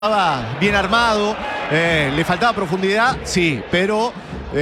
Estaba bien armado, le faltaba profundidad, sí, pero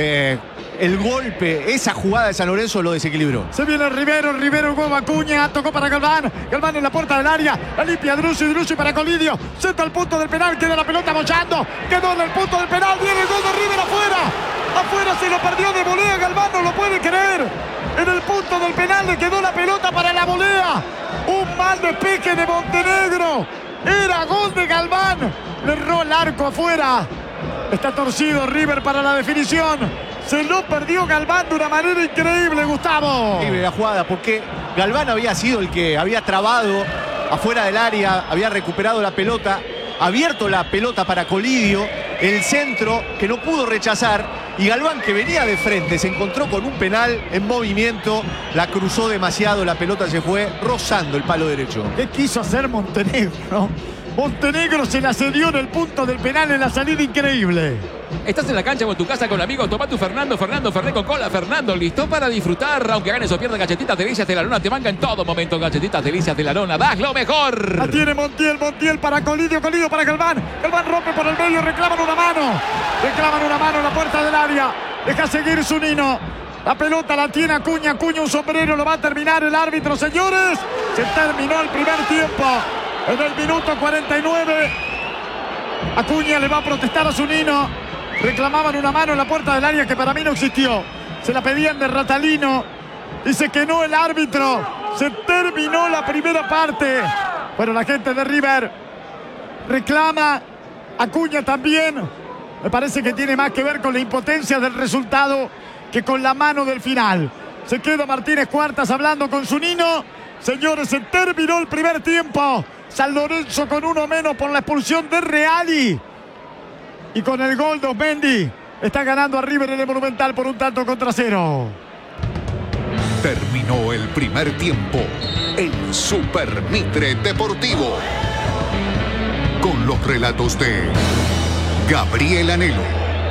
el golpe, esa jugada de San Lorenzo lo desequilibró. Se viene Rivero, huevo Acuña, tocó para Galván, Galván en la puerta del área, la limpia Drucci para Colidio, centra el punto del penal, queda la pelota bollando, quedó en el punto del penal, viene el gol de River afuera se lo perdió de volea, Galván no lo puede creer, en el punto del penal le quedó la pelota para la volea, un mal despeje de Montenegro. Era gol de Galván. Le erró el arco afuera. Está torcido River para la definición. Se lo perdió Galván de una manera increíble, Gustavo. Increíble la jugada porque Galván había sido el que había trabado afuera del área, había recuperado la pelota, abierto la pelota para Colidio, el centro que no pudo rechazar. Y Galván, que venía de frente, se encontró con un penal en movimiento, la cruzó demasiado, la pelota se fue rozando el palo derecho. ¿Qué quiso hacer Montenegro? Montenegro se la cedió en el punto del penal en la salida increíble. Estás en la cancha o en tu casa con amigos, toma tu Fernando Fernet con cola. Fernando, listo para disfrutar, aunque ganes o pierdas. Galletitas Delicias de la Lona te manca en todo momento. Galletitas Delicias de la Lona, das lo mejor. La tiene Montiel para Colidio para Galván. Galván rompe por el medio, reclaman una mano en la puerta del área. Deja seguir Zunino. La pelota la tiene Acuña, un sombrero, lo va a terminar el árbitro, señores. Se terminó el primer tiempo. En el minuto 49, Acuña le va a protestar a Zunino. Reclamaban una mano en la puerta del área que para mí no existió. Se la pedían de Ratalino. Dice que no el árbitro. Se terminó la primera parte. Bueno, la gente de River reclama. Acuña también. Me parece que tiene más que ver con la impotencia del resultado que con la mano del final. Se queda Martínez Cuartas hablando con Zunino. Señores, se terminó el primer tiempo. San Lorenzo con uno menos por la expulsión de Reali. Y con el gol de Osmendi está ganando a River en el Monumental por 1-0. Terminó el primer tiempo en Super Mitre Deportivo. Con los relatos de Gabriel Anhelo.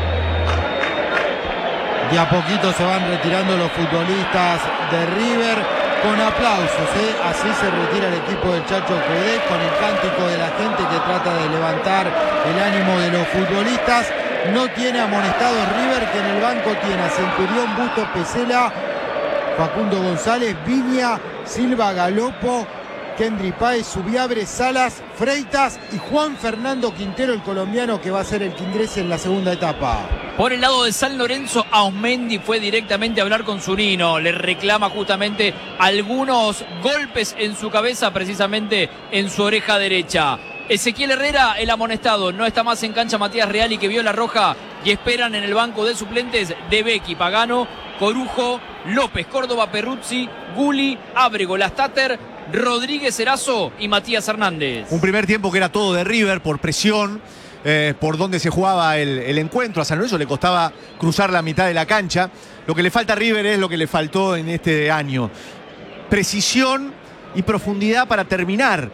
De a poquito se van retirando los futbolistas de River con aplausos, Así se retira el equipo del Chacho Coudet con el cántico de la gente que trata de levantar el ánimo de los futbolistas. No tiene amonestado River, que en el banco tiene a Centurión, Bustos, Pesela, Facundo González, Viña, Silva, Galopo, Kendry Páez, Subiabre, Salas, Freitas y Juan Fernando Quintero, el colombiano, que va a ser el que ingrese en la segunda etapa. Por el lado de San Lorenzo, Osmendi fue directamente a hablar con Zunino. Le reclama justamente algunos golpes en su cabeza, precisamente en su oreja derecha. Ezequiel Herrera, el amonestado. No está más en cancha Matías Reali, que vio la roja, y esperan en el banco de suplentes de Becchi, Pagano, Corujo, López, Córdoba, Perruzzi, Guli, Ábrego, Lastater, Rodríguez Erazo y Matías Hernández. Un primer tiempo que era todo de River por presión, por donde se jugaba el encuentro. A San Lorenzo le costaba cruzar la mitad de la cancha. Lo que le falta a River es lo que le faltó en este año: precisión y profundidad para terminar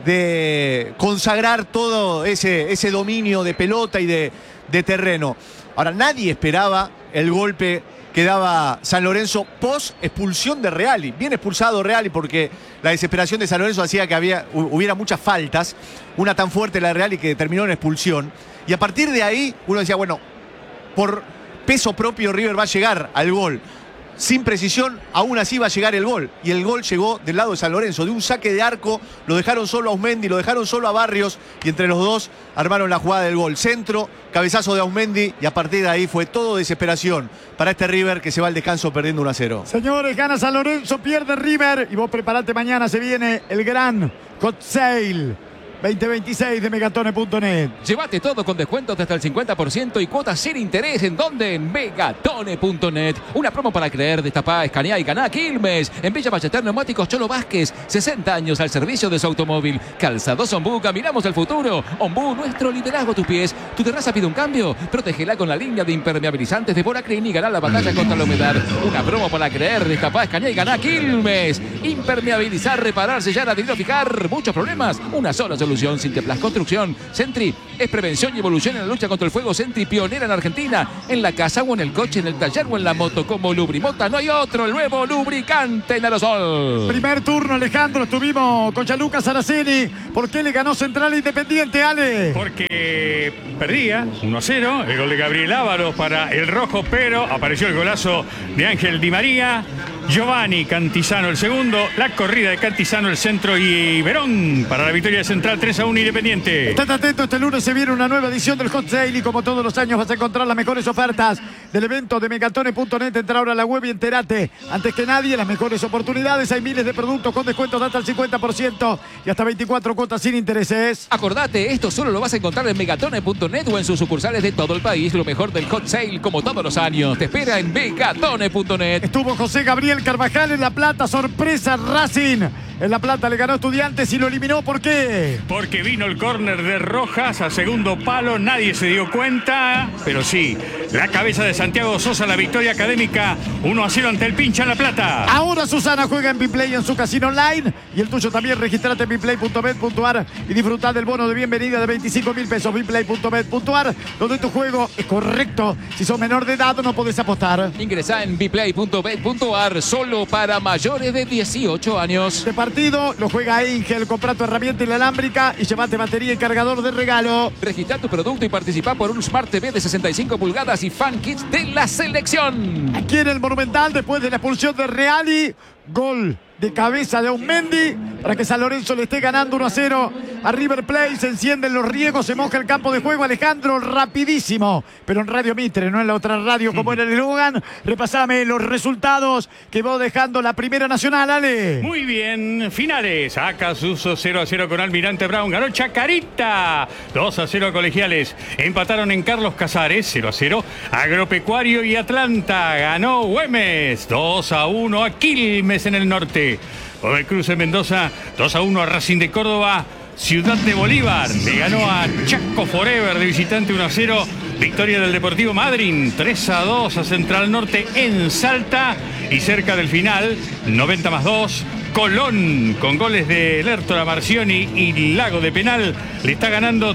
de consagrar todo ese dominio de pelota y de terreno. Ahora, nadie esperaba el golpe que daba San Lorenzo post expulsión de Reali. Bien expulsado Reali porque la desesperación de San Lorenzo hacía que hubiera muchas faltas. Una tan fuerte la de Reali que terminó en expulsión. Y a partir de ahí uno decía, bueno, por peso propio River va a llegar al gol. Sin precisión, aún así va a llegar el gol. Y el gol llegó del lado de San Lorenzo. De un saque de arco, lo dejaron solo a Osmendi, lo dejaron solo a Barrios. Y entre los dos armaron la jugada del gol. Centro, cabezazo de Osmendi. Y a partir de ahí fue todo desesperación para este River, que se va al descanso perdiendo 1-0. Señores, gana San Lorenzo, pierde River. Y vos preparate, mañana se viene el gran Hot Sale 2026 de Megatone.net. Llévate todo con descuentos de hasta el 50% y cuotas sin interés. ¿En dónde? En Megatone.net. Una promo para creer, destapá, escaneá y ganá Quilmes. En Villa Ballester, Neumáticos Cholo Vázquez. 60 años al servicio de su automóvil. Calzados Ombú, caminamos el futuro. Ombú, nuestro liderazgo a tus pies. ¿Tu terraza pide un cambio? Protégela con la línea de impermeabilizantes de Boracrin y ganá la batalla contra la humedad. Una promo para creer, destapá, escaneá y ganá Quilmes. Impermeabilizar, reparar, sellar, adherir o fijar. Muchos problemas, una sola solución. solución. Sinteplas Construcción. Sentry es prevención y evolución en la lucha contra el fuego. Sentry, pionera en Argentina. En la casa o en el coche, en el taller o en la moto. Como Lubrimota no hay otro. El nuevo lubricante en aerosol. Primer turno, Alejandro. Estuvimos con Gianluca Saraceni. ¿Por qué le ganó Central Independiente, Ale? Porque perdía 1-0. El gol de Gabriel Ávaros para el rojo, pero apareció el golazo de Ángel Di María. Giovanni Cantizano el segundo, la corrida de Cantizano el centro y Verón para la victoria de Central 3-1 Independiente. Estate atento, este lunes se viene una nueva edición del Hot Sale y como todos los años vas a encontrar las mejores ofertas del evento de Megatone.net. Entra ahora a la web y entérate. Antes que nadie, las mejores oportunidades. Hay miles de productos con descuentos de hasta el 50% y hasta 24 cuotas sin intereses. Acordate, esto solo lo vas a encontrar en Megatone.net o en sus sucursales de todo el país. Lo mejor del Hot Sale, como todos los años, te espera en Megatone.net. Estuvo José Gabriel Carvajal en La Plata, sorpresa Racing. En La Plata le ganó Estudiantes y lo eliminó. ¿Por qué? Porque vino el córner de Rojas a segundo palo, nadie se dio cuenta, pero sí, la cabeza de Santiago Sosa, la victoria académica 1-0 ante el Pincha en La Plata. Ahora Susana juega en Biplay en su casino online y el tuyo también. Registrate en biplay.bet.ar y disfrutar del bono de bienvenida de 25.000 pesos. Biplay.bet.ar, donde tu juego es correcto. Si sos menor de edad no podés apostar. Ingresá en biplay.bet.ar, solo para mayores de 18 años. Este partido lo juega Angel. Comprá tu herramienta inalámbrica y llevate batería y cargador de regalo. Registrá tu producto y participá por un Smart TV de 65 pulgadas y Fan Kits de la selección. Aquí en el Monumental, después de la expulsión de Reali, gol de cabeza de Aumendi para que San Lorenzo le esté ganando 1-0 a River Plate. Se encienden los riegos, se moja el campo de juego. Alejandro, rapidísimo, pero en Radio Mitre, no en la otra radio como era el eslogan. Repasame los resultados que va dejando la Primera Nacional, Ale. Muy bien, finales. Acasuso 0-0 con Almirante Brown. Ganó Chacarita 2-0 a Colegiales. Empataron en Carlos Casares 0-0. Agropecuario y Atlanta. Ganó Güemes 2-1 a Quilmes en el norte. Godoy Cruz en Mendoza 2-1 a Racing de Córdoba. Ciudad de Bolívar le ganó a Chaco Forever de visitante 1-0. Victoria del Deportivo Madryn 3-2 a Central Norte en Salta. Y cerca del final, 90+2, Colón con goles de Lertora Marcioni y Lago de penal le está ganando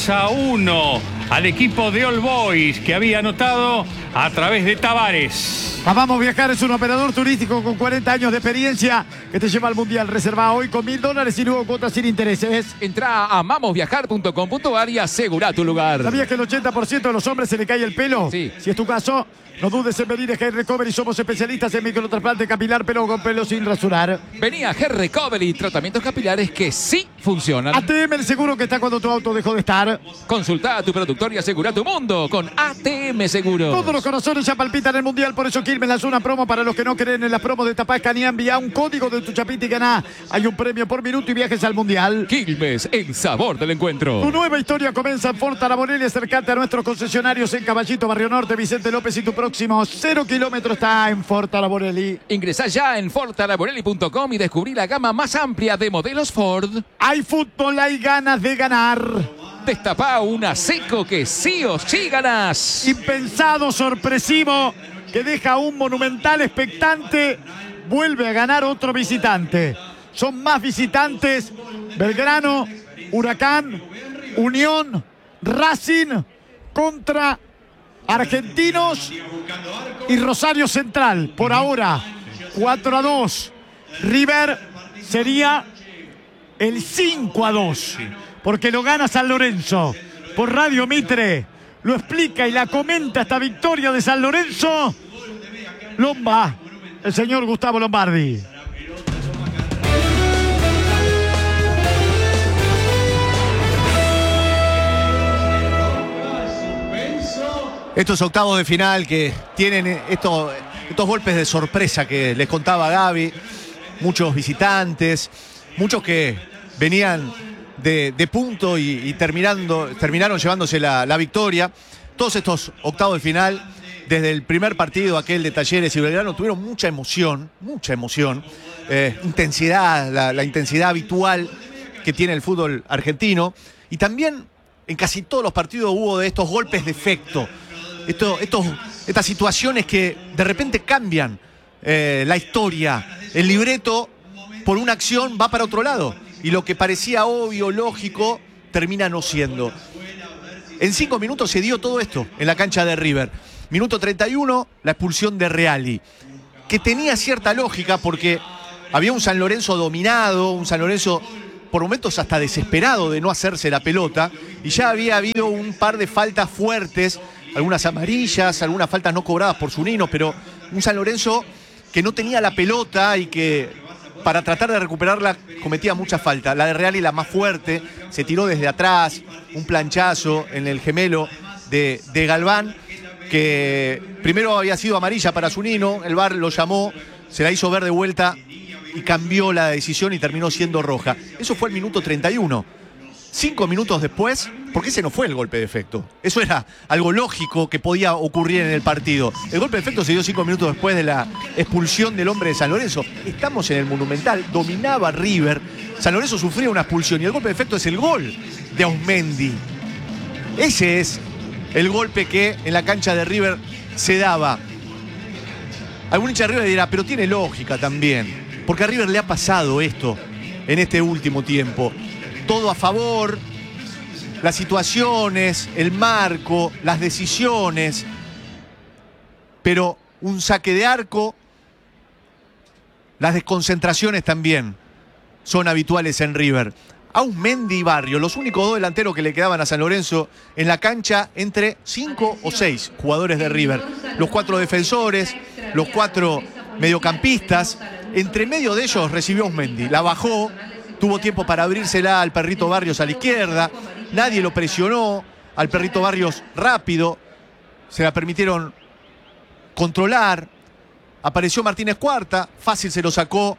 3-1 al equipo de All Boys, que había anotado a través de Tavares. Vamos a Viajar es un operador turístico con 40 años de experiencia que te lleva al Mundial. Reserva hoy con $1.000 y luego cuotas sin intereses. Entrá a amamosviajar.com.ar y asegura tu lugar. ¿Sabías que el 80% de los hombres se le cae el pelo? Sí. Si es tu caso, no dudes en venir a Hair Recovery. Somos especialistas en microtrasplante capilar, pelo con pelo sin rasurar. Vení a Hair Recovery, tratamientos capilares que sí funcionan. ATM, el seguro que está cuando tu auto dejó de estar. Consultá a tu productor y asegura tu mundo con ATM Seguro. Todos los corazones ya palpitan el Mundial, por eso Quilmes lanzó una promo para los que no creen en las promos de Tapá Escanía. Envía un código de tu chapita y ganá. Hay un premio por minuto y viajes al Mundial. Quilmes, el sabor del encuentro. Tu nueva historia comienza en Fort Araborelli. Acércate a nuestros concesionarios en Caballito, Barrio Norte, Vicente López, y tu próximo 0 kilómetros está en Fort Araborelli. Ingresá ya en fortaraborelli.com y descubrí la gama más amplia de modelos Ford. Hay fútbol, hay ganas de ganar. Destapá una seco que sí o sí ganás. Impensado, sorpresivo, que deja un Monumental expectante. Vuelve a ganar otro visitante. Son más visitantes Belgrano, Huracán, Unión, Racing contra Argentinos y Rosario Central. Por ahora 4-2. River sería el 5-2 porque lo gana San Lorenzo. Por Radio Mitre lo explica y la comenta esta victoria de San Lorenzo Lomba, el señor Gustavo Lombardi. Estos octavos de final que tienen estos golpes de sorpresa que les contaba Gaby, muchos visitantes, muchos que venían de punto y terminaron llevándose la victoria. Todos estos octavos de final, desde el primer partido, aquel de Talleres y Belgrano, tuvieron mucha emoción, intensidad, la intensidad habitual que tiene el fútbol argentino. Y también en casi todos los partidos hubo de estos golpes de efecto. Estas situaciones que de repente cambian la historia. El libreto, por una acción, va para otro lado. y lo que parecía obvio, lógico, termina no siendo. En 5 minutos se dio todo esto en la cancha de River. Minuto 31, la expulsión de Reali, que tenía cierta lógica porque había un San Lorenzo dominado, un San Lorenzo por momentos hasta desesperado de no hacerse la pelota, y ya había habido un par de faltas fuertes, algunas amarillas, algunas faltas no cobradas por Zunino, pero un San Lorenzo que no tenía la pelota y que para tratar de recuperarla cometía muchas faltas. La de Reali, la más fuerte, se tiró desde atrás, un planchazo en el gemelo de Galván, que primero había sido amarilla para Zunino, el VAR lo llamó, se la hizo ver de vuelta y cambió la decisión y terminó siendo roja. Eso fue el minuto 31. 5 minutos después, ¿por qué ese no fue el golpe de efecto? Eso era algo lógico que podía ocurrir en el partido. El golpe de efecto se dio 5 minutos después de la expulsión del hombre de San Lorenzo. Estamos en el Monumental, dominaba River, San Lorenzo sufría una expulsión y el golpe de efecto es el gol de Auzmendi. Ese es el golpe que en la cancha de River se daba. Algún hincha de River dirá, pero tiene lógica también, porque a River le ha pasado esto en este último tiempo. Todo a favor, las situaciones, el marco, las decisiones, pero un saque de arco, las desconcentraciones también son habituales en River. Auzmendi y Barrio, los únicos dos delanteros que le quedaban a San Lorenzo en la cancha, entre 5 o 6 jugadores de River. Los 4 defensores, los 4 mediocampistas. Entre medio de ellos recibió Auzmendi, la bajó, tuvo tiempo para abrírsela al Perrito Barrios a la izquierda, nadie lo presionó, al Perrito Barrios rápido, se la permitieron controlar, apareció Martínez Cuarta, fácil se lo sacó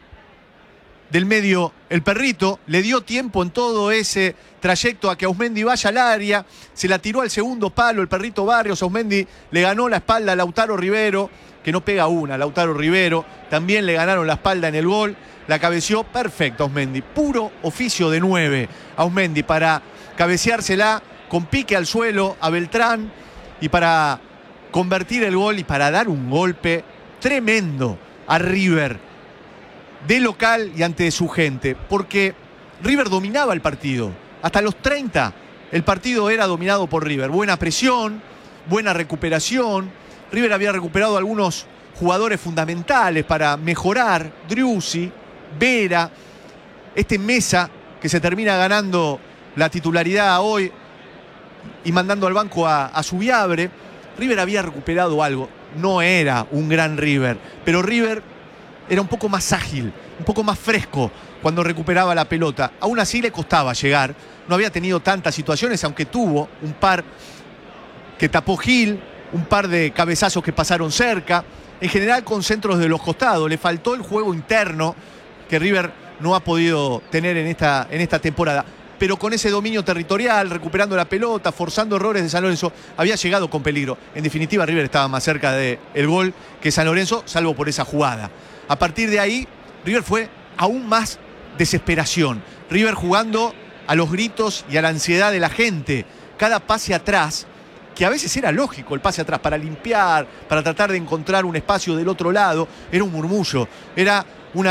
del medio el Perrito, le dio tiempo en todo ese trayecto a que Auzmendi vaya al área, se la tiró al segundo palo el Perrito Barrios, Auzmendi le ganó la espalda a Lautaro Rivero, que no pega una, Lautaro Rivero, también le ganaron la espalda en el gol, la cabeció perfecto Auzmendi, puro oficio de 9, Auzmendi para cabeceársela con pique al suelo a Beltrán y para convertir el gol y para dar un golpe tremendo a River, de local y ante su gente, porque River dominaba el partido. Hasta los 30 el partido era dominado por River. Buena presión, buena recuperación. River había recuperado algunos jugadores fundamentales para mejorar. Driussi, Vera, Mesa, que se termina ganando la titularidad hoy y mandando al banco a Zubiabre. River había recuperado algo. No era un gran River, pero River era un poco más ágil, un poco más fresco cuando recuperaba la pelota. Aún así le costaba llegar. No había tenido tantas situaciones, aunque tuvo un par que tapó Gil, un par de cabezazos que pasaron cerca. En general con centros de los costados. Le faltó el juego interno que River no ha podido tener en esta temporada. Pero con ese dominio territorial, recuperando la pelota, forzando errores de San Lorenzo, había llegado con peligro. En definitiva, River estaba más cerca del gol que San Lorenzo, salvo por esa jugada. A partir de ahí, River fue aún más desesperación. River jugando a los gritos y a la ansiedad de la gente. Cada pase atrás, que a veces era lógico el pase atrás, para limpiar, para tratar de encontrar un espacio del otro lado, era un murmullo, era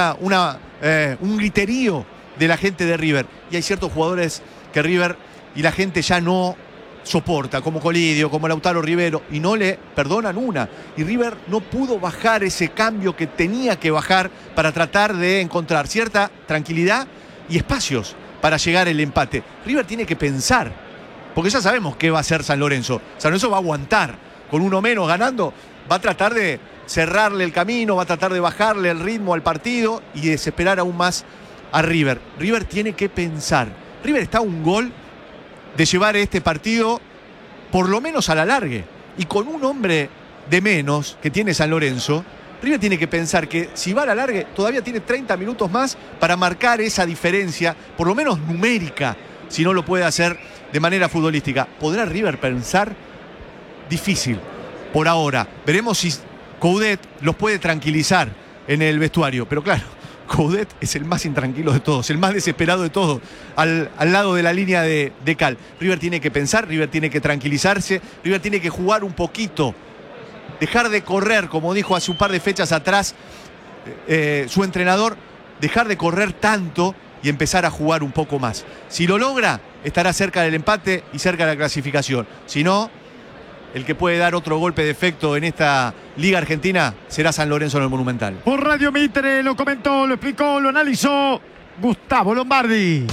un griterío de la gente de River. Y hay ciertos jugadores que River y la gente ya no soporta, como Colidio, como Lautaro Rivero, y no le perdonan una. Y River no pudo bajar ese cambio que tenía que bajar para tratar de encontrar cierta tranquilidad y espacios para llegar al empate. River tiene que pensar, porque ya sabemos qué va a hacer San Lorenzo. San Lorenzo va a aguantar, con uno menos ganando, va a tratar de cerrarle el camino, va a tratar de bajarle el ritmo al partido y desesperar aún más a River. River tiene que pensar. River está a un gol de llevar este partido por lo menos a la largue. Y con un hombre de menos que tiene San Lorenzo, River tiene que pensar que si va a la largue todavía tiene 30 minutos más para marcar esa diferencia, por lo menos numérica, si no lo puede hacer de manera futbolística. ¿Podrá River pensar? Difícil por ahora. Veremos si Coudet los puede tranquilizar en el vestuario, pero claro, Coudet es el más intranquilo de todos, el más desesperado de todos, al lado de la línea de cal. River tiene que pensar, River tiene que tranquilizarse, River tiene que jugar un poquito, dejar de correr, como dijo hace un par de fechas atrás su entrenador, dejar de correr tanto y empezar a jugar un poco más. Si lo logra, estará cerca del empate y cerca de la clasificación. Si no, el que puede dar otro golpe de efecto en esta Liga Argentina será San Lorenzo en el Monumental. Por Radio Mitre lo comentó, lo explicó, lo analizó Gustavo Lombardi.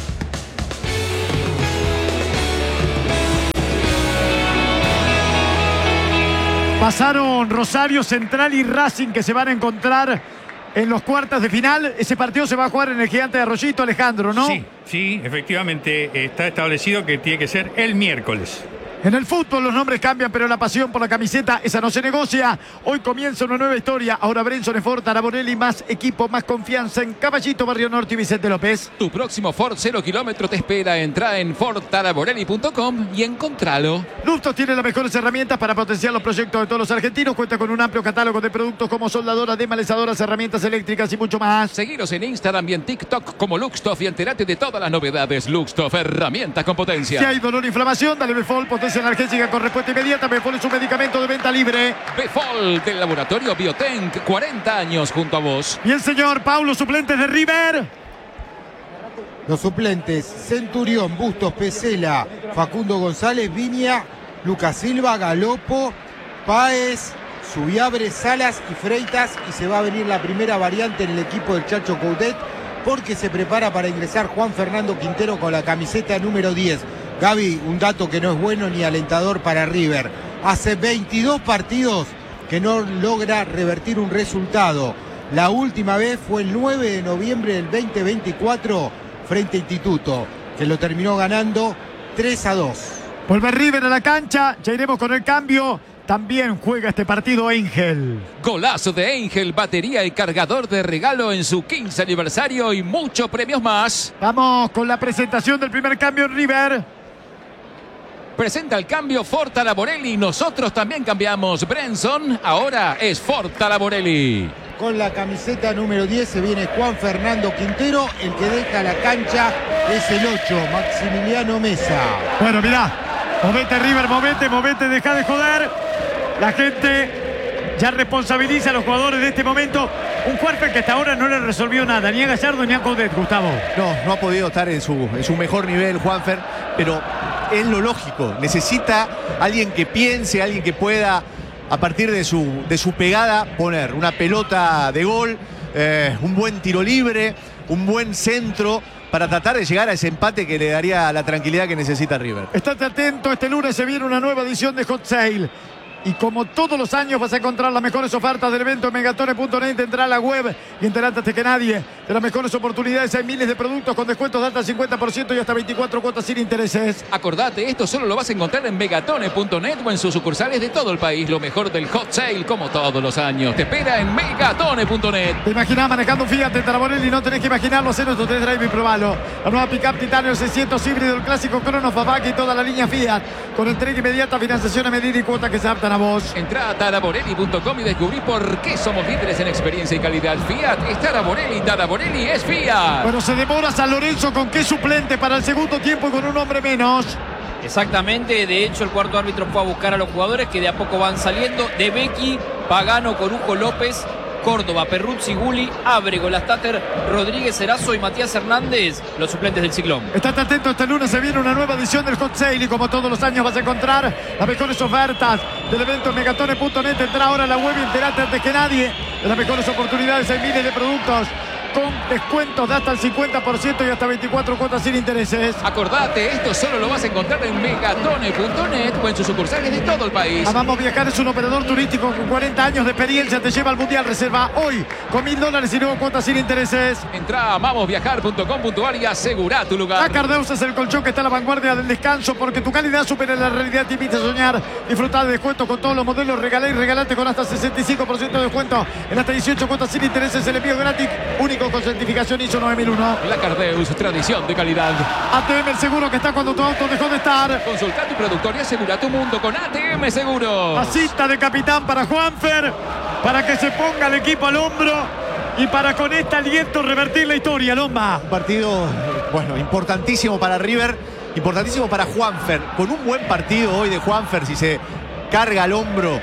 Pasaron Rosario Central y Racing, que se van a encontrar en los cuartos de final. Ese partido se va a jugar en el Gigante de Arroyito, Alejandro, ¿no? Sí, efectivamente está establecido que tiene que ser el miércoles. En el fútbol los nombres cambian, pero la pasión por la camiseta, esa no se negocia. Hoy comienza una nueva historia. Ahora Brenson Ford, Araborelli, más equipo, más confianza en Caballito, Barrio Norte y Vicente López. Tu próximo Ford 0 kilómetro te espera. Entra en fordaraborelli.com y encontralo. Luftos tiene las mejores herramientas para potenciar los proyectos de todos los argentinos. Cuenta con un amplio catálogo de productos como soldadoras, desmalezadoras, herramientas eléctricas y mucho más. Seguiros en Instagram y en TikTok como Luxtoff y entérate de todas las novedades. Luxtoff, herramientas con potencia. Si hay dolor o inflamación, dale Befol, potencia analgésica con respuesta inmediata. Befol es un medicamento de venta libre. Befol del laboratorio Biotenc, 40 años junto a vos. Y el señor Paulo, suplentes de River. Los suplentes: Centurión, Bustos, Pesela, Facundo González, Viña, Lucas Silva, Galopo, Páez, Subiabre, Salas y Freitas. Y se va a venir la primera variante en el equipo del Chacho Coudet, porque se prepara para ingresar Juan Fernando Quintero con la camiseta número 10. Gaby, un dato que no es bueno ni alentador para River. Hace 22 partidos que no logra revertir un resultado. La última vez fue el 9 de noviembre del 2024 frente a Instituto, que lo terminó ganando 3-2. Vuelve River a la cancha, ya iremos con el cambio. También juega este partido Ángel. Golazo de Ángel, batería y cargador de regalo en su 15 aniversario y muchos premios más. Vamos con la presentación del primer cambio en River. Presenta el cambio Ford Talaborelli. Nosotros también cambiamos. Brenson ahora es Ford Talaborelli. Con la camiseta número 10 se viene Juan Fernando Quintero. El que deja la cancha es el 8, Maximiliano Mesa. Bueno, mirá, movete River, movete, deja de joder. La gente ya responsabiliza a los jugadores de este momento. Un Juanfer que hasta ahora no le resolvió nada, ni a Gallardo ni a Coudet, Gustavo. No ha podido estar en su mejor nivel, Juanfer, pero es lo lógico. Necesita alguien que piense, alguien que pueda, a partir de su pegada, poner una pelota de gol, un buen tiro libre, un buen centro, para tratar de llegar a ese empate que le daría la tranquilidad que necesita River. Estate atento, este lunes se viene una nueva edición de Hot Sale. Y como todos los años vas a encontrar las mejores ofertas del evento en megatone.net. Entra a la web y enterate antes que nadie de las mejores oportunidades. Hay miles de productos con descuentos de hasta el 50% y hasta 24 cuotas sin intereses. Acordate, esto solo lo vas a encontrar en megatone.net o en sus sucursales de todo el país. Lo mejor del Hot Sale, como todos los años. Te espera en megatone.net. ¿Te imaginás manejando un Fiat en Talaborelli? No tenés que imaginarlo, hacer nuestro test drive y probalo. La nueva Pickup Titanio 600 híbrido, el clásico Cronos, Fabak y toda la línea Fiat. Con entrega inmediata, financiación a medida y cuotas que se adaptan a vos. Entrá a Talaborelli.com y descubrí por qué somos líderes en experiencia y calidad. Fiat es Talaborelli, Talaborelli es Fiat. Bueno, se demora San Lorenzo. ¿Con qué suplente para el segundo tiempo y con un hombre menos? Exactamente, de hecho el cuarto árbitro fue a buscar a los jugadores que de a poco van saliendo. De Becky, Pagano, Corujo, López, Córdoba, Perruzzi, Guli, Ábrego, Lastater, Rodríguez, Erazo y Matías Hernández, los suplentes del Ciclón. Estate atento, este lunes se viene una nueva edición del Hot Sale y como todos los años vas a encontrar las mejores ofertas del evento en megatone.net. Entra ahora a la web y enterate antes que nadie de las mejores oportunidades. Hay miles de productos con descuentos de hasta el 50% y hasta 24 cuotas sin intereses. Acordate, esto solo lo vas a encontrar en megatone.net o en sus sucursales de todo el país. Amamos Viajar es un operador turístico con 40 años de experiencia. Te lleva al Mundial. Reserva hoy con $1000 y nuevo cuotas sin intereses. Entrá a amamosviajar.com.ar y asegura tu lugar. Acardeus es el colchón que está a la vanguardia del descanso, porque tu calidad supera la realidad. Te invita a soñar. Disfrutar de descuentos con todos los modelos. Regalá y regalate con hasta 65% de descuento en hasta 18 cuotas sin intereses. El envío gratis único con certificación ISO 9001. La Cardeus, tradición de calidad. ATM, el seguro que está cuando tu auto dejó de estar. Consulta tu productor y asegura tu mundo con ATM Seguros. Pasita de capitán para Juanfer, para que se ponga el equipo al hombro y para con este aliento revertir la historia, Lomba. Un partido, bueno, importantísimo para River, importantísimo para Juanfer. Con un buen partido hoy de Juanfer, si se carga al hombro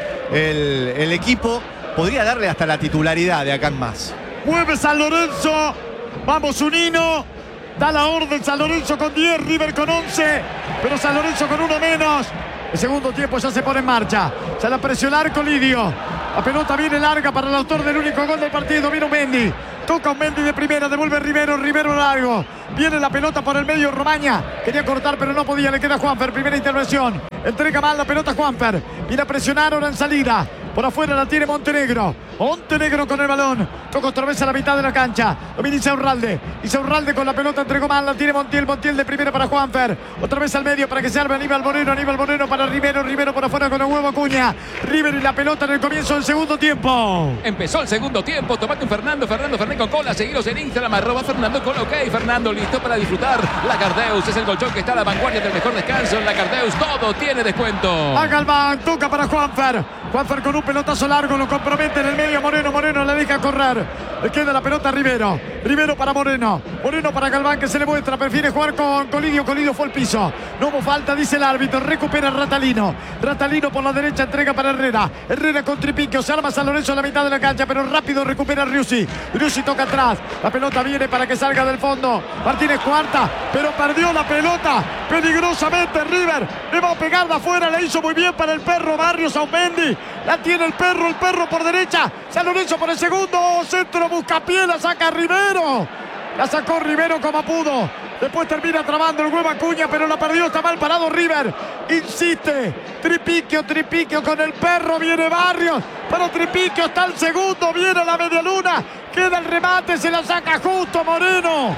el equipo, podría darle hasta la titularidad de acá en más. Mueve San Lorenzo. Vamos, Unino. Da la orden San Lorenzo con 10, River con 11, pero San Lorenzo con uno menos. El segundo tiempo ya se pone en marcha. Se la presionar Colidio. La pelota viene larga para el autor del único gol del partido. Viene Mendy. Toca un Mendy de primera. Devuelve Rivero. Rivero largo. Viene la pelota por el medio. Romaña. Quería cortar pero no podía. Le queda Juanfer. Primera intervención. Entrega mal la pelota Juanfer. Viene a presionar ahora en salida. Por afuera la tiene Montenegro. Montenegro con el balón. Toca otra vez a la mitad de la cancha. Lo viene Insaurralde. Insaurralde con la pelota entregó mal. La tiene Montiel. Montiel de primera para Juanfer. Otra vez al medio para que se arme Aníbal Moreno. Aníbal Moreno para Rivero. Rivero por afuera con el huevo Acuña. River y la pelota en el comienzo del segundo tiempo. Empezó el segundo tiempo. Tomate un Fernando Fernández con cola. Seguiros en Instagram. @Fernando con OK. Fernando listo para disfrutar. Lagardeus es el colchón que está a la vanguardia del mejor descanso. Lagardeus todo tiene descuento. A Galván. Toca para Juanfer. Juanfer con un pelotazo largo. Lo compromete en el medio Moreno. Moreno la deja correr. Le queda la pelota a Rivero. Rivero para Moreno. Moreno para Galván que se le muestra. Prefiere jugar con Colidio. Colidio fue al piso. No hubo falta, dice el árbitro. Recupera Ratalino. Ratalino por la derecha entrega para Herrera. Herrera con Tripiquio. Se arma San Lorenzo a la mitad de la cancha, pero rápido recupera Riusi. Riusi toca atrás. La pelota viene para que salga del fondo. Martínez cuarta, pero perdió la pelota. Peligrosamente River. Le va a pegar de afuera. Le hizo muy bien para el perro Barrios a Mendy. La tiene el perro por derecha. San Lorenzo por el segundo. Centro Buscapié. La saca Rivero. La sacó Rivero como pudo. Después termina trabando el huevo Acuña, pero la perdió. Está mal parado River. Insiste. Tripiquio con el perro. Viene Barrios. Pero Tripiquio está el segundo. Viene la media luna. Queda el remate. Se la saca justo Moreno.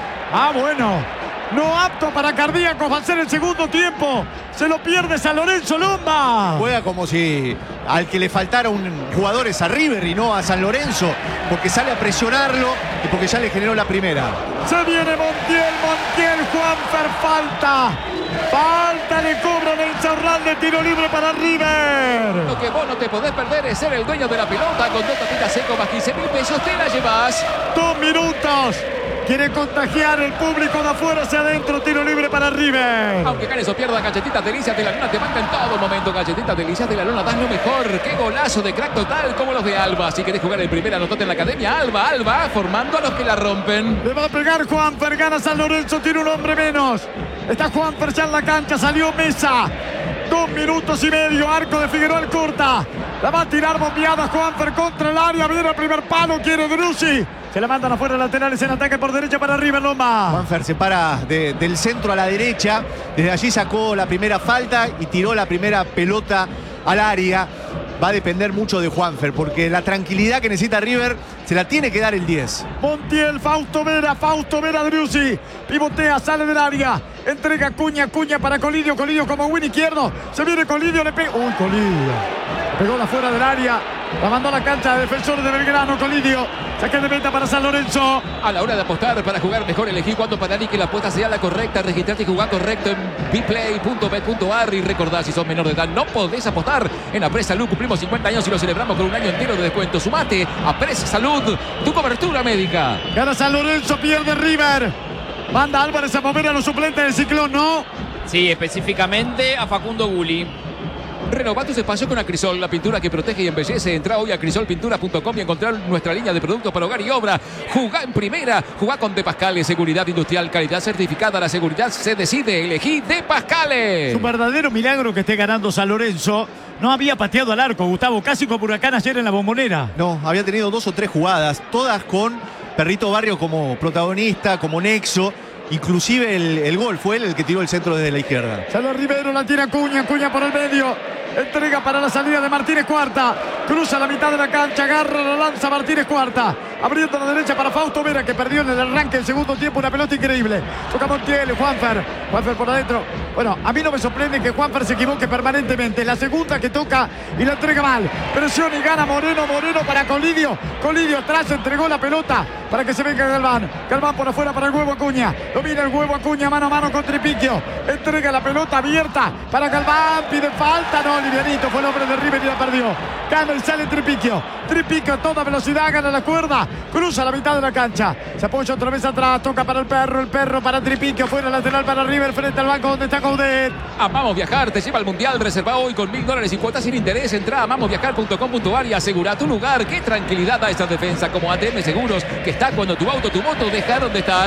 Bueno. No apto para cardíacos. Va a ser el segundo tiempo. Se lo pierde San Lorenzo Lomba. Juega como si al que le faltara un jugador es a River y no a San Lorenzo, porque sale a presionarlo y porque ya le generó la primera. Se viene Montiel, Juanfer, falta, le cobran a Insaurralde, tiro libre para River. Lo que vos no te podés perder es ser el dueño de la pelota. Con 2 tapitas seco más 15.000 pesos te la llevas. 2 minutos. Quiere contagiar el público de afuera hacia adentro. Tiro libre para River. Aunque ganes o pierdas, Galletitas Delicias de la Luna te banca en todo momento. Galletitas Delicias de la Luna, das lo mejor. Qué golazo de crack total como los de Alba. Si querés jugar el primera, anotate en la academia Alba, formando a los que la rompen. Le va a pegar Juanfer, gana San Lorenzo, tiene un hombre menos. Está Juanfer ya en la cancha, salió Mesa. 2 minutos y medio, arco de Figueroa al corta. La va a tirar bombeada Juanfer contra el área. Viene el primer palo, quiere Drusi. Se la mandan afuera laterales en ataque por derecha para River Lomba. Juanfer se para del centro a la derecha. Desde allí sacó la primera falta y tiró la primera pelota al área. Va a depender mucho de Juanfer, porque la tranquilidad que necesita River se la tiene que dar el 10. Montiel, Fausto Vera Driussi. Pivotea, sale del área. Entrega Cuña para Colidio como win izquierdo. Se viene Colidio, le pega. Uy, Colidio. Pegó la fuera del área. La mandó a la cancha de Defensores de Belgrano, Colidio. Saque de meta para San Lorenzo. A la hora de apostar para jugar mejor, elegí cuándo parar y que la apuesta sea la correcta. Registrate y jugar correcto en bplay.bet.ar. Y recordá, si sos menor de edad, no podés apostar. En Apres Salud cumplimos 50 años y lo celebramos con un año entero de descuento. Sumate a Apres Salud, tu cobertura médica. Gana San Lorenzo, pierde River. Manda Álvarez a mover a los suplentes del Ciclón, ¿no? Sí, específicamente a Facundo Gulli. Renová tus espacios con Acrisol, la pintura que protege y embellece. Entrá hoy a acrisolpinturas.com y encontrar nuestra línea de productos para hogar y obra. Jugá en primera, jugá con De Pascale, seguridad industrial, calidad certificada. La seguridad se decide, elegí De Pascale. Es un verdadero milagro que esté ganando San Lorenzo. No había pateado al arco, Gustavo, casi como Huracán ayer en la Bombonera. No, había tenido 2 o 3 jugadas, todas con Perrito Barrio como protagonista, como nexo. Inclusive el gol fue él el que tiró el centro desde la izquierda. Sale Rivero, la tira Acuña por el medio. Entrega para la salida de Martínez Cuarta. Cruza la mitad de la cancha, agarra la lanza Martínez Cuarta. Abriendo a la derecha para Fausto Vera, que perdió en el arranque del segundo tiempo una pelota increíble. Toca Montiel, Juanfer por adentro. Bueno, a mí no me sorprende que Juanfer se equivoque permanentemente. La segunda que toca y la entrega mal. Presión y gana Moreno para Colidio. Colidio atrás entregó la pelota para que se venga Galván. Galván por afuera para el huevo Acuña. Lo mira el huevo Acuña mano a mano con Tripiquio. Entrega la pelota abierta para Galván. Pide falta. No, livianito. Fue el hombre de River y la perdió. Gana y sale Tripiquio. Tripiquio a toda velocidad. Gana la cuerda. Cruza la mitad de la cancha. Se apoya otra vez atrás. Toca para el perro para Tripiquio. Fuera lateral para River. Frente al banco donde está Coudet. Amamos Viajar. Te lleva al Mundial. Reserva hoy con $1.000 y cuotas sin interés. Entra a amamosviajar.com.ar y asegura tu lugar. Qué tranquilidad da esta defensa como ATM Seguros, que está cuando tu auto, tu moto dejaron de estar.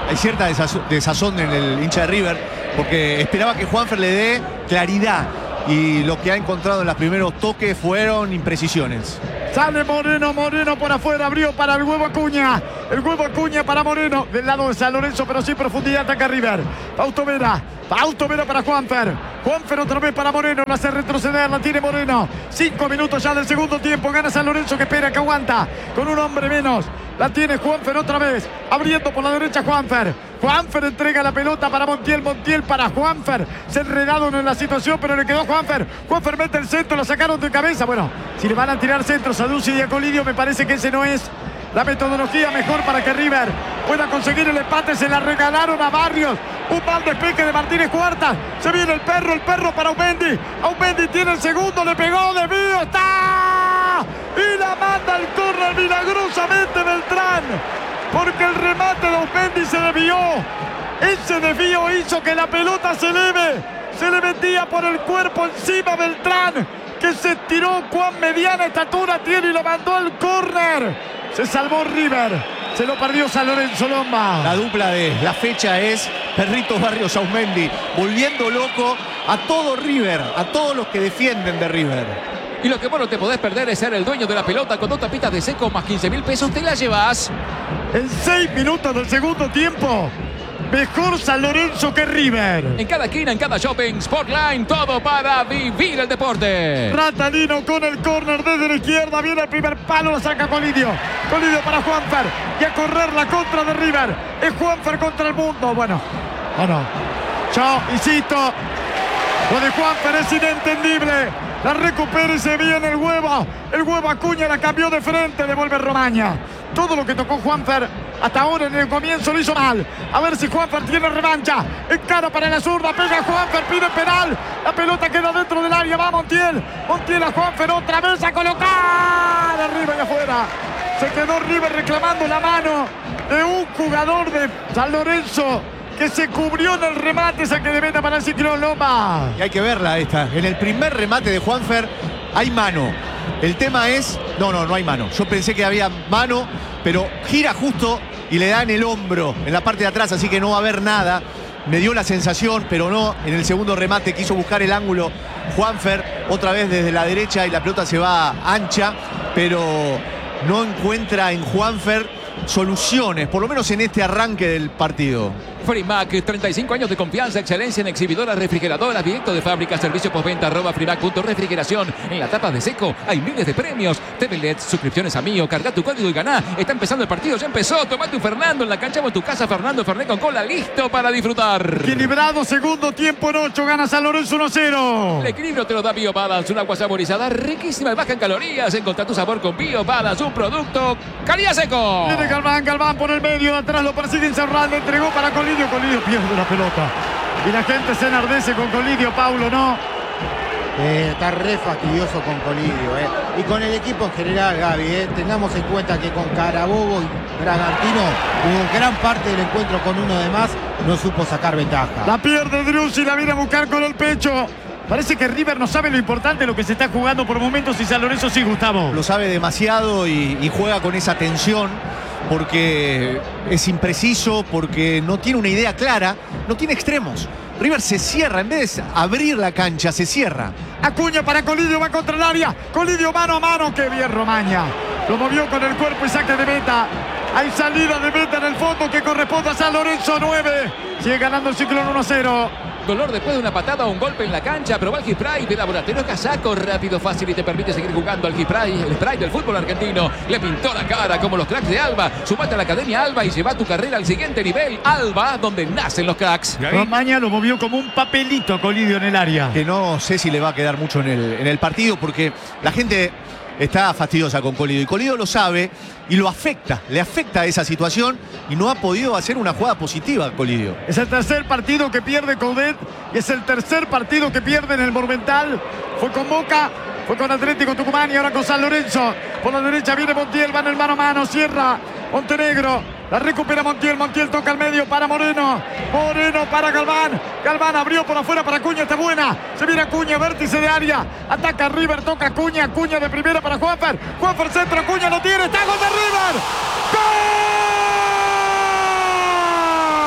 hay cierta desazón en el hincha de River, porque esperaba que Juanfer le dé claridad y lo que ha encontrado en los primeros toques fueron imprecisiones. Sale Moreno por afuera, abrió para el Huevo Acuña. El Huevo Acuña para Moreno, del lado de San Lorenzo, pero sin profundidad, ataca River. Fausto Vera para Juanfer. Juanfer otra vez para Moreno, la hace retroceder, la tiene Moreno. 5 minutos ya del segundo tiempo, gana San Lorenzo, que espera, que aguanta, con un hombre menos. La tiene Juanfer otra vez, abriendo por la derecha Juanfer. Juanfer entrega la pelota para Montiel, Montiel para Juanfer. Se enredaron en la situación, pero le quedó a Juanfer. Juanfer mete el centro, la sacaron de cabeza. Bueno, si le van a tirar centros a Ducci y a Colidio, me parece que ese no es la metodología mejor para que River pueda conseguir el empate. Se la regalaron a Barrios. Un mal despeje de Martínez Cuarta. Se viene el perro para Aumendi. Aumendi tiene el segundo, le pegó, desvío, está. Y la manda al córner milagrosamente Beltrán. Porque el remate de Aumendi se desvió. Ese desvío hizo que la pelota se eleve. Se le metía por el cuerpo encima Beltrán, que se tiró. Cuán mediana estatura tiene y lo mandó al córner. Se salvó River. Se lo perdió San Lorenzo, Lomba. La dupla de la fecha es Perrito Barrios Aumendi, volviendo loco a todo River, a todos los que defienden de River. Y lo que vos no te podés perder es ser el dueño de la pelota. Con 2 tapitas de seco más 15.000 pesos te la llevas. En 6 minutos del segundo tiempo, mejor San Lorenzo que River. En cada esquina, en cada shopping, Sportline, todo para vivir el deporte. Ratalino con el córner desde la izquierda. Viene el primer palo, lo saca Colidio. Colidio para Juanfer. Y a correr la contra de River. Es Juanfer contra el mundo. Bueno, yo insisto, lo de Juanfer es inentendible. La recupera y se viene el Huevo. El Huevo Acuña la cambió de frente, devuelve Romaña. Todo lo que tocó Juanfer hasta ahora en el comienzo lo hizo mal. A ver si Juanfer tiene revancha. Encara para la zurda, pega Juanfer, pide penal. La pelota queda dentro del área, va Montiel. Montiel a Juanfer otra vez a colocar. Arriba y afuera. Se quedó River reclamando la mano de un jugador de San Lorenzo que se cubrió en el remate. Saque de meta para el Ciclón, Loma. Y hay que verla esta. En el primer remate de Juanfer hay mano. El tema es... No hay mano. Yo pensé que había mano, pero gira justo y le da en el hombro, en la parte de atrás, así que no va a haber nada. Me dio la sensación, pero no. En el segundo remate quiso buscar el ángulo Juanfer, otra vez desde la derecha, y la pelota se va ancha, pero no encuentra en Juanfer soluciones, por lo menos en este arranque del partido. Frimac, 35 años de confianza, excelencia en exhibidoras refrigeradoras, directo de fábrica, servicio postventa, @frimac.refrigeración. En la tapa de seco hay miles de premios. TV LED, suscripciones a Mío, carga tu código y ganá. Está empezando el partido, ya empezó. Tomate un Fernando en la cancha o en tu casa. Fernando Fernet con cola, listo para disfrutar. Equilibrado, segundo tiempo en 8, gana San Lorenzo 1-0. El equilibrio te lo da BioBalance, un agua saborizada, riquísima y baja en calorías. Encontrá tu sabor con BioBalance, un producto calidad seco. Viene Galván por el medio, de atrás lo persigue Insaurralde, le entregó para Colidio pierde la pelota. Y la gente se enardece con Colidio, Paulo, ¿no? Está re fastidioso con Colidio, y con el equipo en general, Gaby. Tengamos en cuenta que con Carabobo y Bragantino hubo gran parte del encuentro con uno de más, no supo sacar ventaja. La pierde Driussi, la viene a buscar con el pecho. Parece que River no sabe lo importante, lo que se está jugando por momentos, y San Lorenzo sí, Gustavo. Lo sabe demasiado y juega con esa tensión, porque es impreciso, porque no tiene una idea clara, no tiene extremos. River se cierra, en vez de abrir la cancha, se cierra. Acuña para Colidio, va contra el área. Colidio mano a mano, qué bien Romaña. Lo movió con el cuerpo y saque de meta. Hay salida de meta en el fondo que corresponde a San Lorenzo 9. Sigue ganando el Ciclón 1-0. Dolor después de una patada o un golpe en la cancha. Probá el Gispray de Laboratorio Casaco. Rápido, fácil y te permite seguir jugando al Gispray, el spray del fútbol argentino. Le pintó la cara como los cracks de Alba. Sumate a la Academia Alba y lleva tu carrera al siguiente nivel. Alba, donde nacen los cracks. Romaña lo movió como un papelito a Colidio en el área. Que no sé si le va a quedar mucho en el partido, porque la gente está fastidiosa con Colidio, y Colidio lo sabe y lo afecta, le afecta esa situación, y no ha podido hacer una jugada positiva Colidio. Es el tercer partido que pierde Coudet, y es el tercer partido que pierde en el Monumental. Fue con Boca, fue con Atlético Tucumán y ahora con San Lorenzo. Por la derecha viene Montiel, va en el mano a mano, cierra Montenegro. La recupera Montiel, Montiel toca al medio para Moreno. Moreno para Galván. Galván abrió por afuera para Acuña, está buena. Se viene Acuña, vértice de área. Ataca River, toca Acuña. Acuña de primera para Juanfer. Juanfer centro, Acuña lo tiene. ¡Está gol de River! ¡Gol!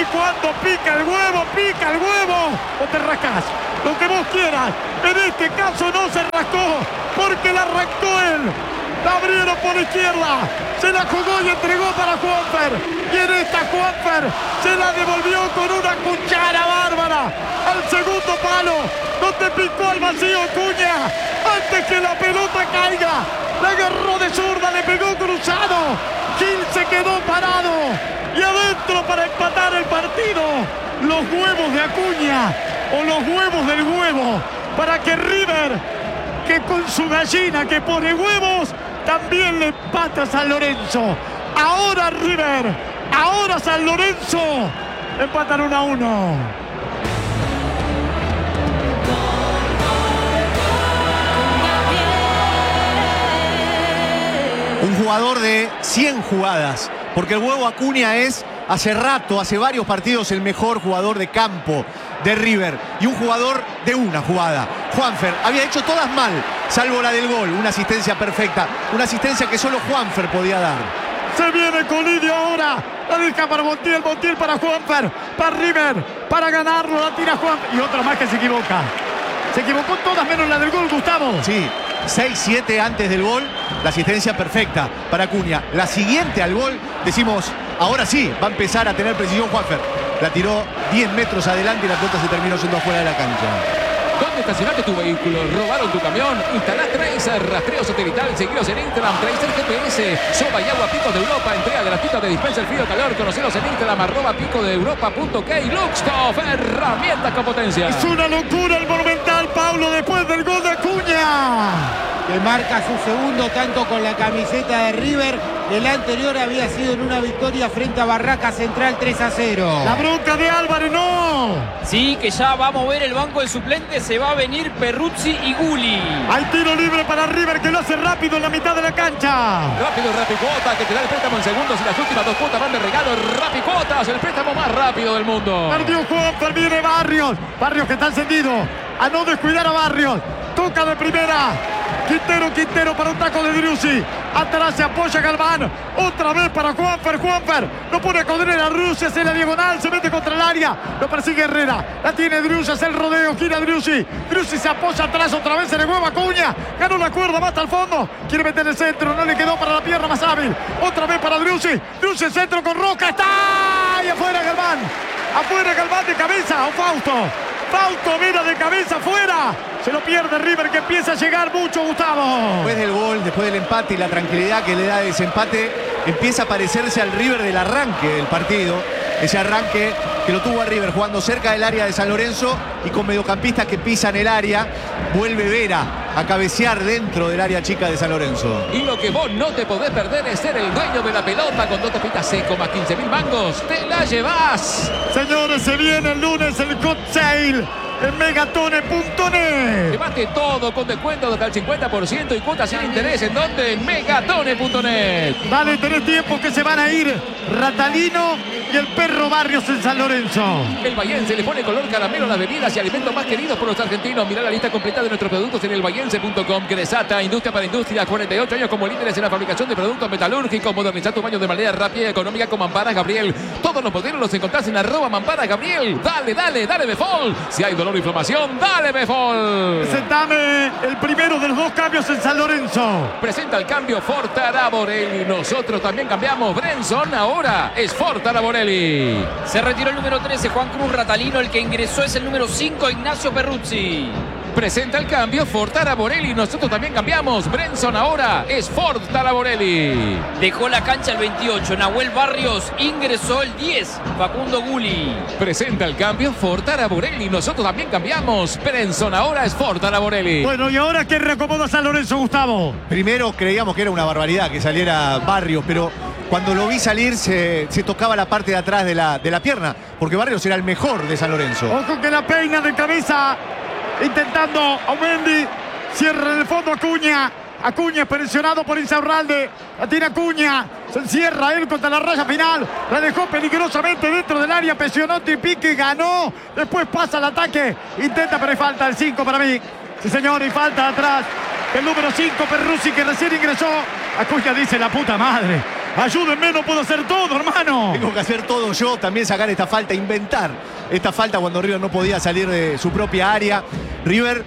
cuando pica el huevo, o te rascás. Lo que vos quieras. En este caso no se rascó, porque la arrancó él. La abrieron por izquierda, se la jugó y entregó para Juanfer. Y en esta Juanfer se la devolvió con una cuchara bárbara al segundo palo, donde picó al vacío Acuña. Antes que la pelota caiga, la agarró de zurda, le pegó cruzado. Gil se quedó parado y adentro para empatar el partido. Los huevos de Acuña o los huevos del huevo para que River, que con su gallina que pone huevos, también le empata a San Lorenzo. Ahora River, ahora San Lorenzo, empatan 1-1. Un jugador de 100 jugadas, porque el huevo Acuña es hace rato, hace varios partidos, el mejor jugador de campo de River y un jugador de una jugada. Juanfer había hecho todas mal, salvo la del gol, una asistencia perfecta, una asistencia que solo Juanfer podía dar. Se viene Colidio ahora, la deja para Montiel para Juanfer, para River, para ganarlo, la tira Juanfer y otra más que se equivoca. Se equivocó todas menos la del gol, Gustavo. Sí, 6-7 antes del gol, la asistencia perfecta para Acuña. La siguiente al gol, decimos, ahora sí, va a empezar a tener precisión Juanfer. La tiró 10 metros adelante y la pelota se terminó yendo afuera de la cancha. ¿Dónde estacionaste tu vehículo? ¿Robaron tu camión? Instalá Tracer, rastreo satelital, seguilos en Instagram, Tracer GPS, soba y agua Picos de Europa, entrega gratuita de dispensa el frío calor, conocelos en Instagram, @picodeuropa.k. Luxtoff, herramientas con potencia. Es una locura el Monumental, Pablo, después del gol de Acuña. Que marca su segundo tanto con la camiseta de River. El anterior había sido en una victoria frente a Barraca Central 3-0. La bronca de Álvarez, no. Sí, que ya va a mover el banco de suplentes, se va a venir Perruzzi y Gulli. Hay tiro libre para River que lo hace rápido en la mitad de la cancha. Rápido Rapicuota, que te da el préstamo en segundos y las últimas 2 cuotas van de regalo. Rapicuotas, el préstamo más rápido del mundo. Perdió Juanfer, viene Barrios. Barrios que está encendido. A no descuidar a Barrios. Toca de primera. Quintero para un taco de Driussi. Atrás se apoya Galván. Otra vez para Juanfer. No pone a correr a Driussi. Hace la diagonal. Se mete contra el área. Lo persigue Herrera. La tiene Driussi. Hace el rodeo. Gira Driussi. Driussi se apoya atrás. Otra vez se le hueva Acuña. Ganó la cuerda. Va hasta el fondo. Quiere meter el centro. No le quedó para la pierna más hábil. Otra vez para Driussi. Driussi el centro con Roca. Está. Y afuera Galván. Afuera Galván de cabeza. O Fausto mira de cabeza afuera. Se lo pierde River, que empieza a llegar mucho, Gustavo. Después del gol, después del empate y la tranquilidad que le da ese empate, empieza a parecerse al River del arranque del partido. Ese arranque que lo tuvo a River jugando cerca del área de San Lorenzo y con mediocampistas que pisan el área. Vuelve Vera a cabecear dentro del área chica de San Lorenzo. Y lo que vos no te podés perder es ser el dueño de la pelota con 2 tapitas seco más 15.000 mangos. ¡Te la llevas! Señores, se viene el lunes el Hot Sale en megatone.net. Llevate todo con descuento de hasta el 50% y cuotas sin interés. ¿En dónde? En megatone.net. Vale, tenés tiempo que se van a ir Ratalino y el perro Barrios en San Lorenzo. El Bahiense le pone color caramelo a las bebidas y alimentos más queridos por los argentinos. Mirá la lista completa de nuestros productos en elbahiense.com. Cresata, industria para industria, 48 años como líderes en la fabricación de productos metalúrgicos. Modernizar tu baño de manera rápida y económica con Mamparas Gabriel. Todos los modelos los encontrás en @Mamparas Gabriel. Dale Befol. Si hay dolor o inflamación, dale Befol. Presentame el primero de los 2 cambios en San Lorenzo. Presenta el cambio Ford Taraborelli. Nosotros también cambiamos. Brenson ahora es Ford Taraborelli. Se retiró el número 13, Juan Cruz Ratalino. El que ingresó es el número 5, Ignacio Perruzzi. Presenta el cambio Ford Taraborelli. Nosotros también cambiamos. Brenson ahora es Ford Taraborelli. Dejó la cancha el 28, Nahuel Barrios. Ingresó el 10, Facundo Gulli. Presenta el cambio Ford Taraborelli. Nosotros también cambiamos. Brenson ahora es Ford Taraborelli. Bueno, ¿y ahora qué reacomoda San Lorenzo, Gustavo? Primero creíamos que era una barbaridad que saliera Barrios, pero cuando lo vi salir se tocaba la parte de atrás de la pierna, porque Barrios era el mejor de San Lorenzo. Ojo que la peina de cabeza, intentando Aumendi. Cierra en el fondo Acuña. Acuña presionado por Insaurralde. La tiene Acuña. Se encierra él contra la raya final. La dejó peligrosamente dentro del área. Presionó Tripique, ganó. Después pasa al ataque. Intenta, pero hay falta. El 5 para mí. Sí, señor, y falta atrás. El número 5, Perruzzi, que recién ingresó. Acuña dice: la puta madre. Ayúdenme, no puedo hacer todo, hermano. Tengo que hacer todo yo, también sacar esta falta, inventar esta falta cuando River no podía salir de su propia área. River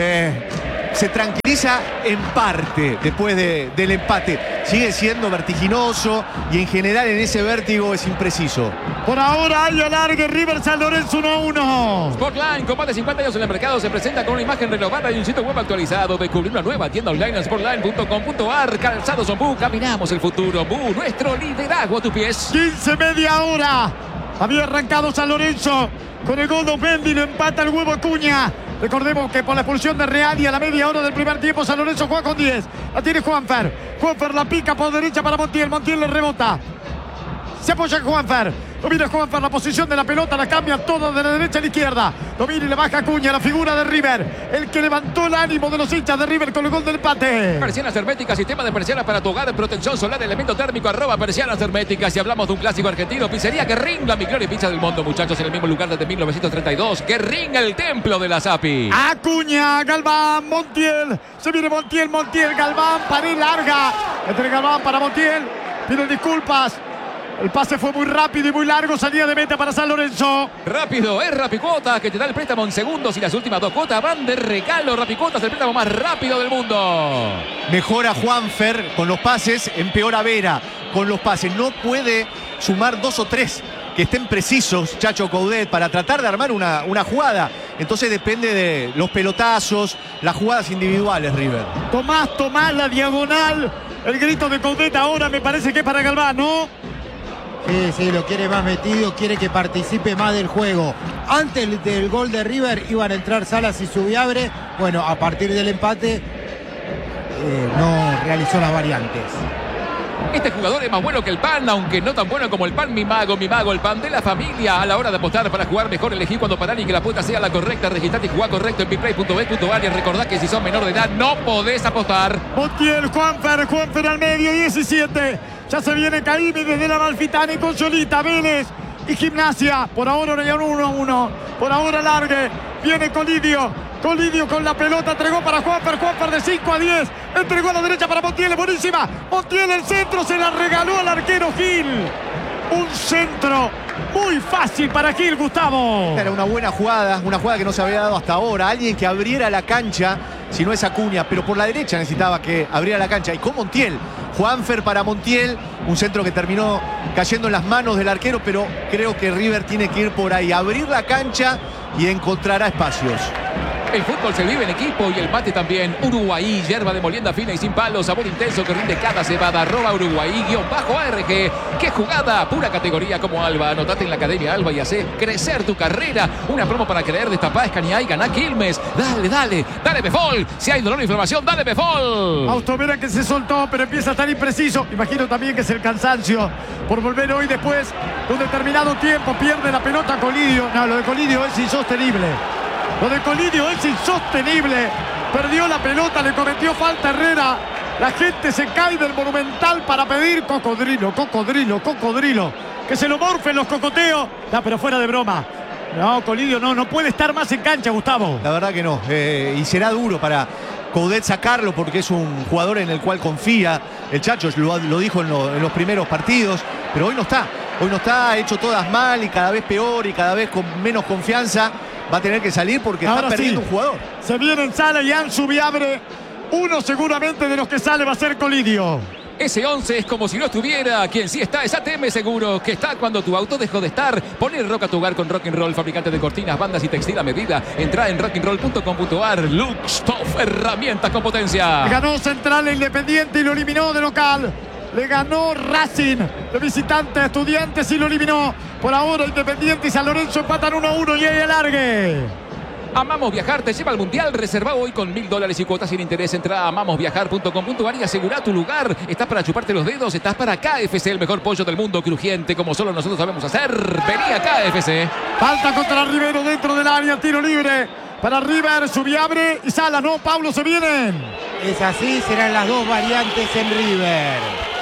se tranquiliza en parte después del empate. Sigue siendo vertiginoso y en general en ese vértigo es impreciso. Por ahora hay alargue, River San Lorenzo 1-1. Sportline, con más de 50 años en el mercado, se presenta con una imagen renovada y un sitio web actualizado. Descubrir una nueva tienda online en sportline.com.ar. Calzados Ombú, caminamos el futuro. Ombú, nuestro liderazgo a tus pies. 15, media hora. Había arrancado San Lorenzo con el gol de Mendy, lo empata el Huevo Acuña. Recordemos que por la expulsión de Real y a la media hora del primer tiempo San Lorenzo juega con 10. La tiene Juanfer. Juanfer la pica por derecha para Montiel. Montiel le rebota. Se apoya en Juanfer. Domina Juanfer la posición de la pelota. La cambia todo de la derecha a la izquierda. Domina y le baja Acuña, la figura de River. El que levantó el ánimo de los hinchas de River con el gol del empate. Persianas herméticas, sistema de persianas para tu hogar, protección solar, elemento térmico, @persianas herméticas. Si hablamos de un clásico argentino, pizzería Guerrín, la mejor pizza del mundo, muchachos, en el mismo lugar desde 1932. Guerrín, el templo de la Sapi. Acuña, Galván, Montiel. Se viene Montiel, Galván, pared larga. Entre Galván para Montiel. Piden disculpas. El pase fue muy rápido y muy largo. Salida de meta para San Lorenzo. Rápido, es Rapicuota que te da el préstamo en segundos y las últimas 2 cuotas van de regalo. Rapicuota es el préstamo más rápido del mundo. Mejora Juanfer con los pases, empeora Vera con los pases. No puede sumar 2 o 3 que estén precisos Chacho Coudet para tratar de armar una jugada. Entonces depende de los pelotazos, las jugadas individuales, River. Tomás, la diagonal. El grito de Coudet ahora me parece que es para Galván, ¿no? Sí, lo quiere más metido, quiere que participe más del juego. Antes del gol de River iban a entrar Salas y Subiabre. Bueno, a partir del empate no realizó las variantes. Este jugador es más bueno que el pan, aunque no tan bueno como el pan. Mi mago, el pan de la familia. A la hora de apostar para jugar mejor, elegí cuando parar y que la apuesta sea la correcta. Registrate y jugá correcto en biplay.bet.ar y recordá que si sos menor de edad no podés apostar. Montiel, Juanfer al medio, 17. Ya se viene Caimi desde la Amalfitani con Solita, Vélez y Gimnasia. Por ahora 1-1. Por ahora largue. Viene Colidio con la pelota, entregó para Juanfer de 5 a 10, entregó a la derecha para Montiel, buenísima, Montiel el centro, se la regaló al arquero Gil, un centro muy fácil para Gil, Gustavo. Era una buena jugada, una jugada que no se había dado hasta ahora, alguien que abriera la cancha, si no es Acuña, pero por la derecha necesitaba que abriera la cancha, y con Montiel, Juanfer para Montiel, un centro que terminó cayendo en las manos del arquero, pero creo que River tiene que ir por ahí, abrir la cancha y encontrará espacios. El fútbol se vive en equipo y el mate también. Uruguay, yerba de molienda fina y sin palo, sabor intenso que rinde cada cebada. @Uruguay_ARG. ¡Qué jugada! Pura categoría como Alba. Anotate en la Academia Alba y hacé crecer tu carrera. Una promo para creer, destapá, escaneá y ganá Quilmes. Dale, Befol. Si hay dolor o inflamación, dale Befol. Automera que se soltó, pero empieza a estar impreciso. Imagino también que es el cansancio por volver hoy después de un determinado tiempo. Pierde la pelota Colidio. No, lo de Colidio es insostenible. Perdió la pelota, le cometió falta Herrera. La gente se cae del Monumental para pedir cocodrilo. Que se lo morfen los cocoteos. No, pero fuera de broma. No, Colidio no puede estar más en cancha, Gustavo. La verdad que no. Y será duro para Coudet sacarlo porque es un jugador en el cual confía. El Chacho lo dijo en los primeros partidos. Pero hoy no está. Ha hecho todas mal y cada vez peor y cada vez con menos confianza. Va a tener que salir porque ahora está perdiendo un jugador. Se viene en sala y Ansu Viabre. Uno seguramente de los que sale va a ser Colidio. Ese 11 es como si no estuviera. Quien sí está es ATM Seguro, que está cuando tu auto dejó de estar. Poner rock a tu hogar con Rock'n'Roll, fabricante de cortinas, bandas y textil a medida. Entra en rock'n'roll.com.ar. Luxtoff, herramientas con potencia. Ganó Central e Independiente y lo eliminó de local. Le ganó Racing de visitante a Estudiantes y lo eliminó. Por ahora Independiente y San Lorenzo empatan 1-1 y hay alargue. Amamos Viajar te lleva al Mundial. Reserva hoy con $1000 y cuotas sin interés. Entra a amamosviajar.com.ar y asegura tu lugar. ¿Estás para chuparte los dedos? Estás para KFC, el mejor pollo del mundo, crujiente como solo nosotros sabemos hacer. Vení a KFC. Falta contra Rivero dentro del área, tiro libre para River, Subiabre y Sala. No, Pablo, se vienen. Es así, serán las dos variantes en River.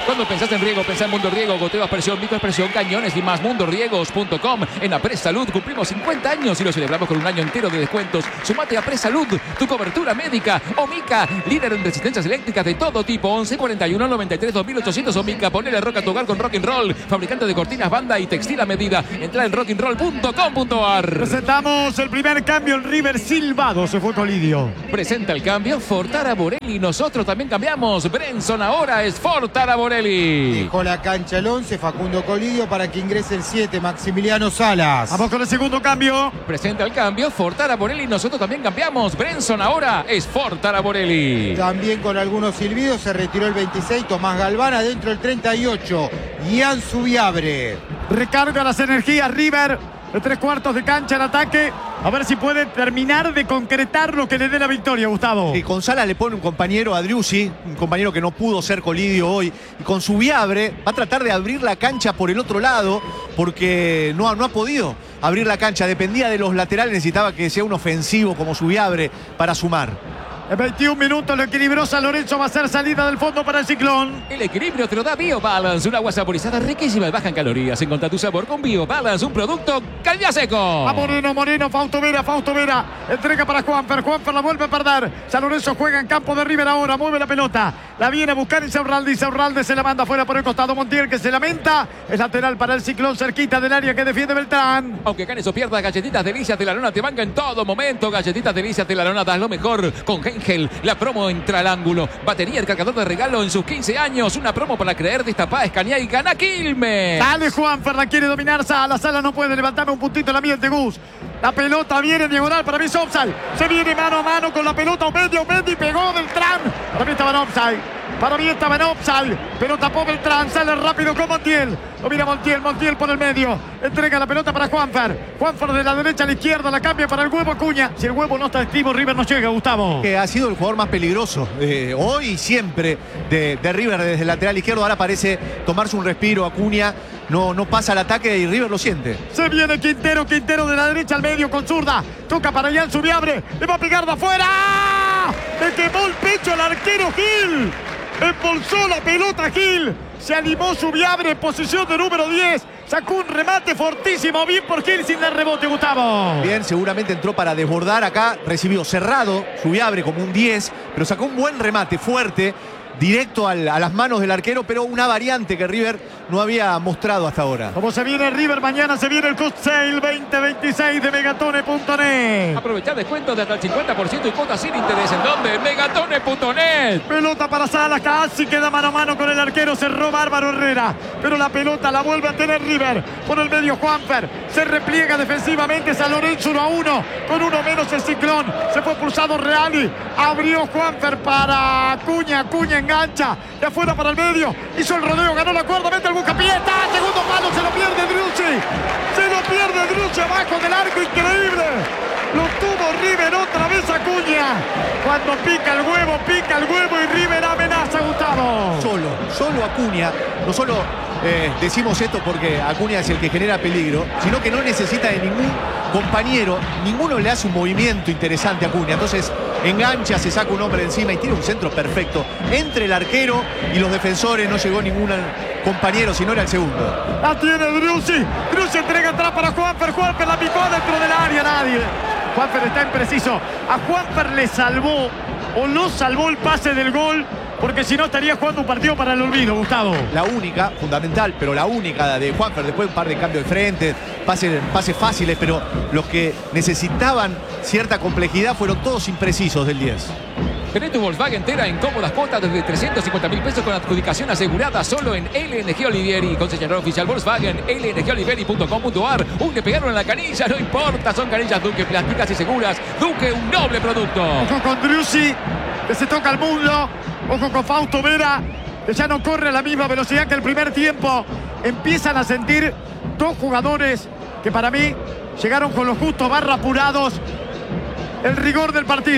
Cuando pensás en riego, pensá en Mundo Riego. Goteo, aspersión, microexpresión, cañones y más. MundoRiegos.com. En APRESalud cumplimos 50 años y lo celebramos con un año entero de descuentos. Sumate a APRESalud, tu cobertura médica. Omica, líder en resistencias eléctricas de todo tipo. 1141 93 2800 Omica. Ponele rock a tu hogar con Rock and Roll. Fabricante de cortinas, banda y textil a medida. Entra en rockandroll.com.ar. Presentamos el primer cambio. El River silbado. Se fue Colidio. Presenta el cambio Fortara Borelli. Nosotros también cambiamos. Brenson ahora es Fortara Borelli. Dejó la cancha el 11, Facundo Colidio, para que ingrese el 7, Maximiliano Salas. Vamos con el segundo cambio. Presenta el cambio Fortara Borelli. Nosotros también cambiamos. Brenson ahora es Fortara Borelli. También con algunos silbidos se retiró el 26, Tomás Galván. Adentro el 38, Ian Subiabre. Recarga las energías River. De 3/4 de cancha en ataque. A ver si puede terminar de concretar lo que le dé la victoria, Gustavo. Y con Salas le pone un compañero a Driussi, un compañero que no pudo ser Colidio hoy. Y con Subiabre va a tratar de abrir la cancha por el otro lado, porque no ha podido abrir la cancha. Dependía de los laterales, necesitaba que sea un ofensivo como Subiabre para sumar. En 21 minutos lo equilibró San Lorenzo. Va a ser salida del fondo para el Ciclón. El equilibrio te lo da BioBalance, un agua saborizada riquísima y baja en calorías. Encontrá tu sabor con BioBalance, un producto calidad seco. A Moreno, Fausto Vera. Entrega para Juanfer la vuelve a perder. San Lorenzo juega en campo de River ahora. Mueve la pelota. La viene a buscar Insaurralde se la manda fuera por el costado. Montiel, que se lamenta. Es lateral para el Ciclón, cerquita del área que defiende Beltrán. Aunque ganes o pierdas, Galletitas Delicias de la Lona te banca en todo momento. Galletitas Delicias de la Lona, das lo mejor con Hengel. La promo entra al ángulo. Batería, el cargador de regalo en sus 15 años. Una promo para creer, destapá, escaneá y gana Quilmes. Dale, Juanfer, la quiere dominar Salas. Salas no puede levantarme un puntito en la miel de Gus. La pelota viene en diagonal, para mí es offside. Se viene mano a mano con la pelota. Omendi pegó Beltrán. Para mí estaba en offside. Pero tapó Beltrán. Sale rápido con Montiel. Lo mira Montiel por el medio. Entrega la pelota para Juanfer de la derecha a la izquierda. La cambia para el Huevo Acuña. Si el Huevo no está activo, River no llega, Gustavo. Que ha sido el jugador más peligroso hoy y siempre de River desde el lateral izquierdo. Ahora parece tomarse un respiro. Acuña no pasa al ataque y River lo siente. Se viene Quintero de la derecha al medio con zurda. Toca para Ian Subiabre. Le va a pegar de afuera. Le quemó el pecho al arquero Gil. Embolsó la pelota Gil. Se animó Subiabre en posición de número 10. Sacó un remate fortísimo. Bien por Gil sin dar rebote, Gustavo. Bien, seguramente entró para desbordar acá. Recibió cerrado Subiabre como un 10. Pero sacó un buen remate fuerte. Directo a las manos del arquero, pero una variante que River no había mostrado hasta ahora. Como se viene River, mañana se viene el Cut Sale 2026 de Megatone.net. Aprovechar descuentos de hasta el 50% y cuotas sin interés. ¿En dónde? Megatone.net. Pelota para Salas, casi queda mano a mano con el arquero. Cerró Bárbaro Herrera, pero la pelota la vuelve a tener River. Por el medio Juanfer, se repliega defensivamente San Lorenzo 1-1. Con uno menos el Ciclón. Se fue pulsado Reali. Abrió Juanfer para Acuña engancha. De afuera para el medio. Hizo el rodeo, ganó la cuerda, mete el Buscapié. Segundo palo, se lo pierde Driussi abajo del arco, increíble. Lo tuvo River otra vez Acuña. Cuando pica el huevo y River amenaza, Gustavo. Solo Acuña. No solo decimos esto porque Acuña es el que genera peligro, sino que no necesita de ningún compañero. Ninguno le hace un movimiento interesante a Acuña. Entonces engancha, se saca un hombre encima y tiene un centro perfecto. Entre el arquero y los defensores no llegó ningún compañero, sino era el segundo. La tiene Driussi entrega atrás para Juanfer la picó dentro del área, nadie. Juanfer está impreciso. A Juanfer le salvó o no salvó el pase del gol, porque si no estaría jugando un partido para el olvido, Gustavo. La única, fundamental, pero la única de Juanfer. Después un par de cambios de frente, pases fáciles, pero los que necesitaban cierta complejidad fueron todos imprecisos del 10. Tenés tu Volkswagen Tera en cómodas cuotas desde 350.000 pesos con adjudicación asegurada solo en LNG Olivieri. Concesionario oficial Volkswagen, lngolivieri.com.ar. Le pegaron en la canilla, no importa, son canillas Duque, plásticas y seguras. Duque, un noble producto. Ojo con Driussi, que se toca el muslo. Ojo con Fausto Vera, que ya no corre a la misma velocidad que el primer tiempo. Empiezan a sentir dos jugadores que para mí llegaron con los justos / apurados. El rigor del partido.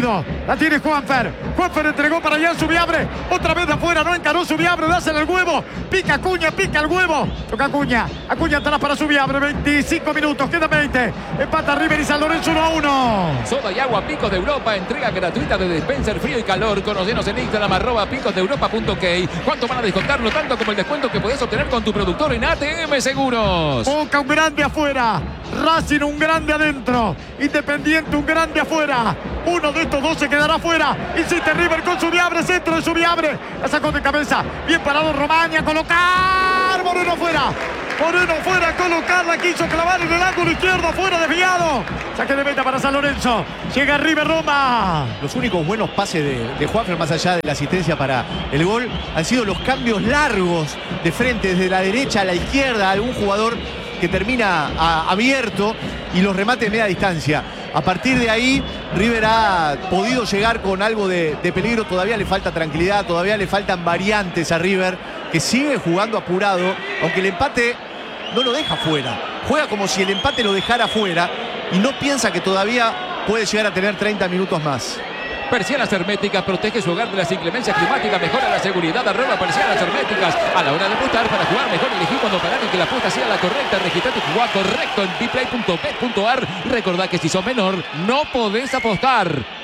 La tiene Juanfer. Juanfer entregó para allá Subiabre. Otra vez de afuera, no encaró Subiabre. Dásela el huevo. Pica Acuña, pica el huevo. Toca Acuña. Acuña atrás para Subiabre. 25 minutos, queda 20. Empata River y San Lorenzo 1-1. Soda y agua Picos de Europa, entrega gratuita de dispenser frío y calor. Conocenos en Instagram @picosdeeuropa.ok. ¿Cuánto van a descontarlo? Tanto como el descuento que podés obtener con tu productor en ATM Seguros. Boca un grande afuera. Racing un grande adentro. Independiente un grande afuera. Uno de estos dos se quedará afuera. Insiste River con Subiabre. Centro de Subiabre. La sacó de cabeza. Bien parado Romaña. Colocar. Moreno afuera. Moreno fuera, colocarla, quiso clavar en el ángulo izquierdo, fuera, desviado. Saque de meta para San Lorenzo. Llega River Roma. Los únicos buenos pases de Juanfer, más allá de la asistencia para el gol, han sido los cambios largos de frente, desde la derecha a la izquierda, algún jugador que termina abierto y los remates de media distancia. A partir de ahí, River ha podido llegar con algo de peligro. Todavía le falta tranquilidad, todavía le faltan variantes a River, que sigue jugando apurado, aunque el empate no lo deja fuera. Juega como si el empate lo dejara fuera y no piensa que todavía puede llegar a tener 30 minutos más. Persianas Herméticas protege su hogar de las inclemencias climáticas, mejora la seguridad. @Persianas Herméticas. A la hora de apostar, para jugar mejor elegí cuando parar y que la apuesta sea la correcta. Registrate y jugá correcto en bplay.bet.ar. Recordá que si sos menor, no podés apostar.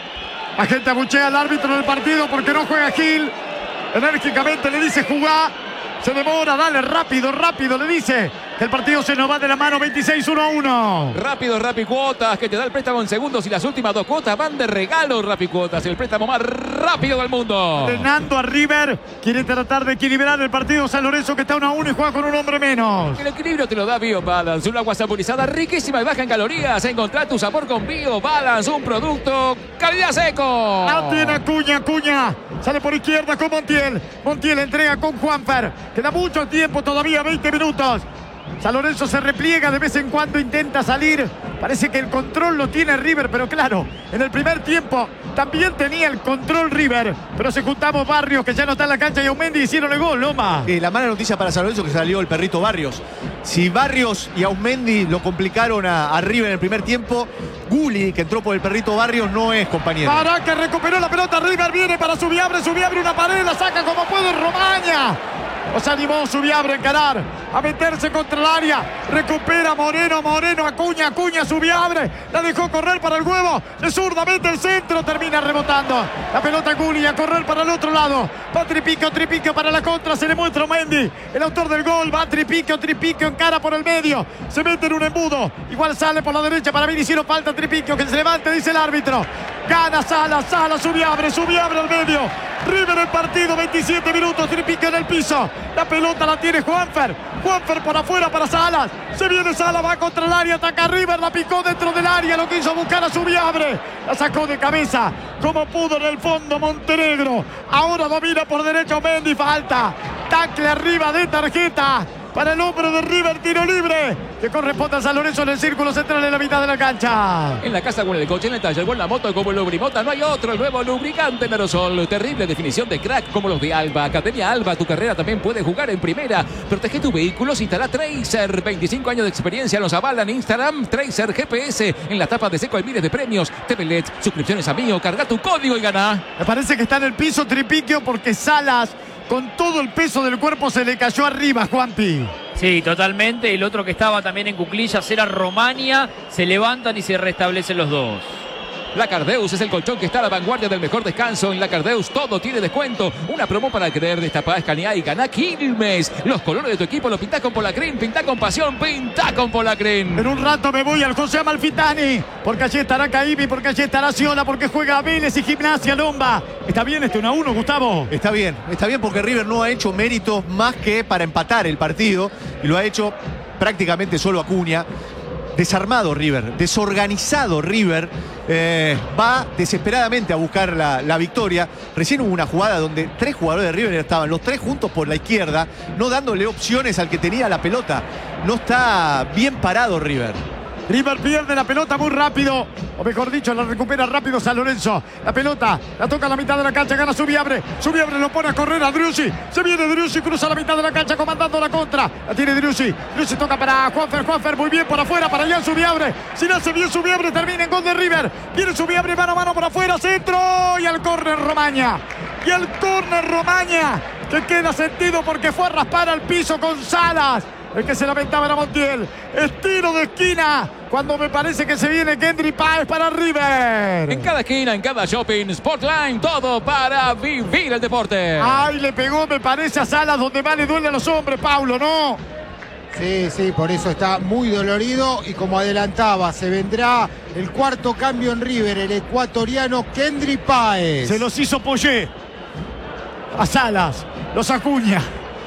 La gente abuchea al árbitro del partido porque no juega Gil. Enérgicamente le dice jugá. Se demora, dale, rápido, rápido, le dice. El partido se nos va de la mano, 26-1-1. Rápido, Rapicuotas, que te da el préstamo en segundos y las últimas 2 cuotas van de regalo. Rapicuotas, el préstamo más rápido del mundo. Frenando a River, quiere tratar de equilibrar el partido San Lorenzo, que está 1-1 y juega con un hombre menos. El equilibrio te lo da BioBalance, un agua saborizada riquísima y baja en calorías. Encontrá tu sabor con BioBalance, un producto calidad seco. La tiene Acuña, Acuña. Sale por izquierda con Montiel. Montiel entrega con Juanfer. Queda mucho tiempo todavía, 20 minutos. San Lorenzo se repliega, de vez en cuando intenta salir. Parece que el control lo tiene River, pero claro, en el primer tiempo también tenía el control River. Pero se juntamos Barrios, que ya no está en la cancha, y Aumendi hicieron el gol, Loma. La mala noticia para San Lorenzo es que salió el perrito Barrios. Si Barrios y Aumendi lo complicaron a River en el primer tiempo, Gulli, que entró por el perrito Barrios, no es compañero. Para que recuperó la pelota, River viene para Subiabre, Subiabre una pared, la saca como puede Romaña. Os animó Subiabre a encarar, a meterse contra el área. Recupera Moreno, Acuña, Subiabre. La dejó correr para el huevo. De zurda, mete el centro, termina rebotando. La pelota Gulli a correr para el otro lado. Va Tripico para la contra. Se le muestra Mendy, el autor del gol. Va Tripico encara por el medio. Se mete en un embudo. Igual sale por la derecha. Para mí le hicieron falta a Tripico, que se levante, dice el árbitro. Gana Salas, Subiabre al medio. River el partido, 27 minutos, Tripico en el piso. La pelota la tiene Juanfer por afuera para Salas. Se viene Salas, va contra el área, ataca River, la picó dentro del área, lo quiso buscar a Subiabre. La sacó de cabeza, como pudo en el fondo Montenegro. Ahora domina por derecha Mendy, falta. Tacle arriba de tarjeta. Para el hombre de River, tiro libre, que corresponde a San Lorenzo en el círculo central en la mitad de la cancha. En la casa con el coche, en el taller, con la moto, como el Lubrimota, no hay otro. El nuevo lubricante en aerosol. Terrible definición de crack como los de Alba. Academia Alba, tu carrera también puede jugar en primera. Protege tu vehículo, instala Tracer. 25 años de experiencia nos avalan. Instagram, Tracer GPS. En la tapa de seco hay miles de premios. TV LED, suscripciones a Mío. Carga tu código y gana. Me parece que está en el piso Tripiquio porque Salas, con todo el peso del cuerpo, se le cayó arriba, Juanpi. Sí, totalmente. El otro que estaba también en cuclillas era Romaña. Se levantan y se restablecen los dos. La Cardeus es el colchón que está a la vanguardia del mejor descanso. En la Cardeus todo tiene descuento. Una promo para creer, destapá, escaneá y ganá Quilmes. Los colores de tu equipo los pintás con Polacrin. Pintá con pasión, pintá con Polacrin. En un rato me voy al José Amalfitani, porque allí estará Caibi, porque allí estará Ciola, porque juega Vélez y Gimnasia Lomba. ¿Está bien este 1-1, Gustavo? Está bien porque River no ha hecho méritos más que para empatar el partido y lo ha hecho prácticamente solo Acuña. Desarmado River, desorganizado River, va desesperadamente a buscar la victoria. Recién hubo una jugada donde 3 jugadores de River estaban los 3 juntos por la izquierda, no dándole opciones al que tenía la pelota. No está bien parado River. River pierde la pelota muy rápido, o mejor dicho, la recupera rápido San Lorenzo. La pelota la toca a la mitad de la cancha, gana Subiabre. Subiabre lo pone a correr a Driussi. Se viene Driussi, cruza la mitad de la cancha comandando la contra. La tiene Driussi. Driussi toca para Juanfer. Juanfer muy bien por afuera, para allá Subiabre. Si no hace bien Subiabre, termina en gol de River. Viene Subiabre mano a mano por afuera, centro y al córner Romaña. Y al córner Romaña, que queda sentido porque fue a raspar al piso con Salas. El que se lamentaba era Montiel. Estiro de esquina cuando me parece que se viene Kendry Páez para River. En cada esquina, en cada shopping, Sportline, todo para vivir el deporte. Ay, le pegó, me parece, a Salas, donde más le duele a los hombres, Paulo, ¿no? Sí, por eso está muy dolorido y como adelantaba, se vendrá el cuarto cambio en River, el ecuatoriano Kendry Páez. Se los hizo Poyet a Salas, los acuña.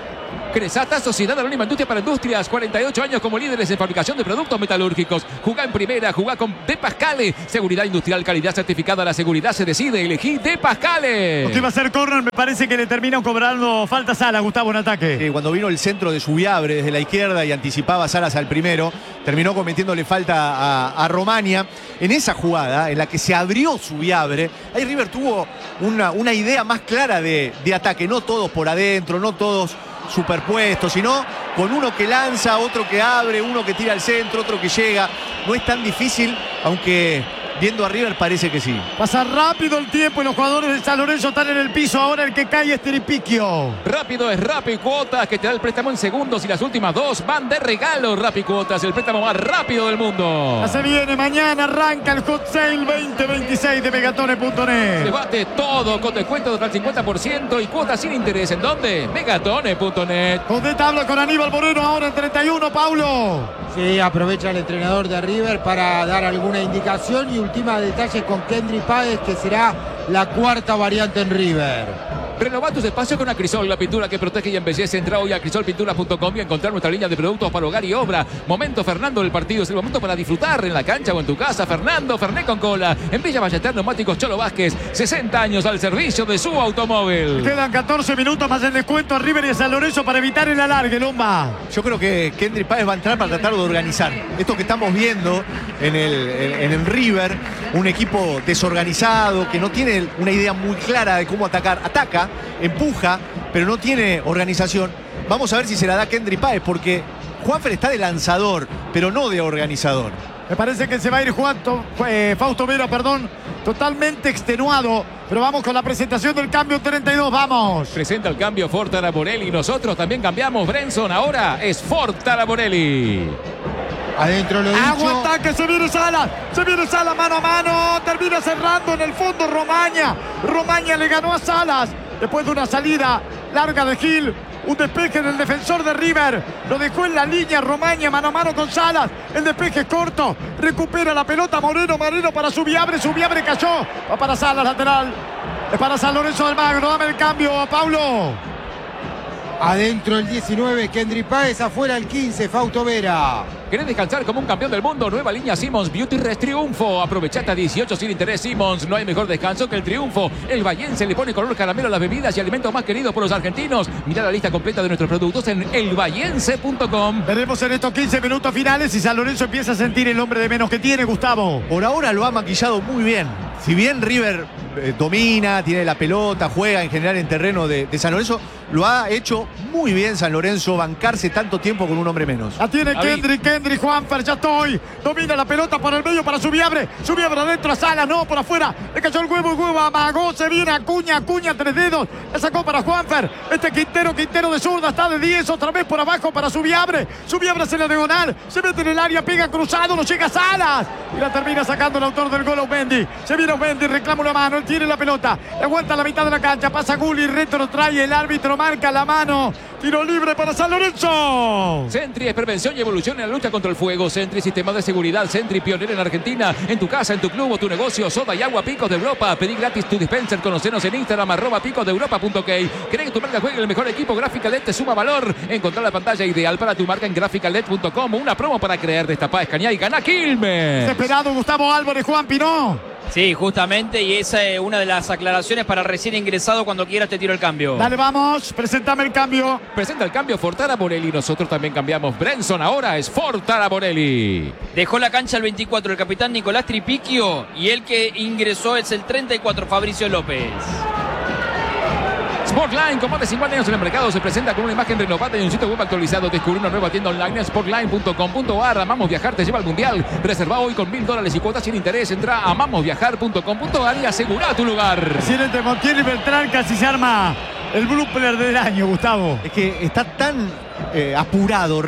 Cresata, Sociedad Anónima Industria para Industrias, 48 años como líderes en fabricación de productos metalúrgicos. Jugá en primera, jugá con De Pascale. Seguridad industrial, calidad certificada. La seguridad se decide. Elegí De Pascale. Lo que iba a ser córner, me parece que le terminan cobrando falta a Salas, Gustavo, en ataque. Cuando vino el centro de Subiabre desde la izquierda y anticipaba a Salas al primero, terminó cometiéndole falta a Romaña. En esa jugada, en la que se abrió Subiabre, ahí River tuvo una idea más clara de ataque. No todos por adentro, no todos superpuestos, sino con uno que lanza, otro que abre, uno que tira al centro, otro que llega. No es tan difícil, aunque viendo a River parece que sí. Pasa rápido el tiempo y los jugadores de San Lorenzo están en el piso. Ahora el que cae es Tripiquio. Rápido es Rappi Cuotas, que te da el préstamo en segundos y las últimas dos van de regalo. Rappi Cuotas, el préstamo más rápido del mundo. Ya se viene, mañana arranca el Hot Sale 2026 de Megatone.net. Debate todo con descuento hasta el 50% y cuotas sin interés. ¿En dónde? Megatone.net. Con tabla con Aníbal Moreno ahora en 31, Paulo. Sí, aprovecha el entrenador de River para dar alguna indicación y última detalle con Kendry Páez, que será la cuarta variante en River. Renová tus espacios con Acrisol, la pintura que protege y embellece. Entra hoy a acrisolpinturas.com y encontrar nuestra línea de productos para hogar y obra. Momento Fernando del partido, es el momento para disfrutar en la cancha o en tu casa. Fernando, Fernet con cola. En Villa Ballester, Neumáticos Cholo Vázquez, 60 años al servicio de su automóvil. Quedan 14 minutos más el descuento a River y a San Lorenzo para evitar el alargue, Lomba. Yo creo que Kendry Páez va a entrar para tratar de organizar. Esto que estamos viendo en el River, un equipo desorganizado, que no tiene una idea muy clara de cómo atacar. Ataca, empuja, pero no tiene organización. Vamos a ver si se la da Kendry Páez, porque Juanfer está de lanzador, pero no de organizador. Me parece que se va a ir Fausto Vera, totalmente extenuado. Pero vamos con la presentación del cambio 32, vamos. Presenta el cambio Ford Taraborelli. Nosotros también cambiamos, Brenson. Ahora es Ford Taraborelli. Adentro lo dicho. Aguanta que se viene Salas mano a mano. Termina cerrando en el fondo Romaña. Romaña le ganó a Salas después de una salida larga de Gil. Un despeje del defensor de River. Lo dejó en la línea Romaña mano a mano con Salas. El despeje corto. Recupera la pelota Moreno para Subiabre. Subiabre cayó. Va para Salas, lateral. Es para San Lorenzo del Magno. Dame el cambio, Paulo. Adentro el 19, Kendry Páez. Afuera el 15, Fausto Vera. ¿Querés descansar como un campeón del mundo? Nueva línea Simmons Beauty Rest Triunfo. Aprovechate a 18 sin interés Simmons. No hay mejor descanso que el triunfo. El Bahiense le pone color caramelo a las bebidas y alimentos más queridos por los argentinos. Mirá la lista completa de nuestros productos en elbahiense.com. Veremos en estos 15 minutos finales si San Lorenzo empieza a sentir el hombre de menos que tiene, Gustavo. Por ahora lo ha maquillado muy bien. Si bien River domina, tiene la pelota, juega en general en terreno de San Lorenzo, lo ha hecho muy bien San Lorenzo, bancarse tanto tiempo con un hombre menos. La tiene Kendry, Juanfer, ya estoy. Domina la pelota por el medio para Subiabre. Subiabre adentro a Salas, no, por afuera. Le cayó el huevo amagó, se viene Acuña, 3 dedos. La sacó para Juanfer. Quintero de zurda, está de 10, otra vez por abajo para Subiabre. Subiabre hace la diagonal, se mete en el área, pega cruzado, no llega a Salas. Y la termina sacando el autor del gol, Aumendi. Se viene Aumendi, reclama una mano, él tiene la pelota. Le aguanta la mitad de la cancha, pasa Gulli, retrotrae, el árbitro marca la mano. Tiro libre para San Lorenzo. Sentry es prevención y evolución en la lucha contra el fuego. Sentry, sistema de seguridad. Sentry, pionero en Argentina. En tu casa, en tu club o tu negocio. Soda y agua Picos de Europa. Pedí gratis tu dispenser. Conocenos en Instagram, @picosdeeuropa.ok. ¿Querés que tu marca juegue en el mejor equipo? Gráfica LED te suma valor. Encontrar la pantalla ideal para tu marca en graficaled.com. Una promo para creer. Destapá, escaneá y ganá Quilmes. Desesperado Gustavo Álvarez, Juan Pinó. Sí, justamente, y esa es una de las aclaraciones para recién ingresado. Cuando quieras te tiro el cambio. Dale, vamos, presentame el cambio. Presenta el cambio Fortara Borelli. Nosotros también cambiamos. Brenson ahora es Fortara Borelli. Dejó la cancha el 24, el capitán Nicolás Tripicchio, y el que ingresó es el 34, Fabricio López. Sportline, con más de 50 años en el mercado, se presenta con una imagen renovada y un sitio web actualizado. Descubre una nueva tienda online, sportline.com.ar. Amamos Viajar te lleva al mundial. Reserva hoy con $1.000 y cuotas sin interés. Entra a amamosviajar.com.ar y asegura tu lugar. Recién entre Montiel y Beltrán casi se arma el blooper del año, Gustavo. Es que está tan apurado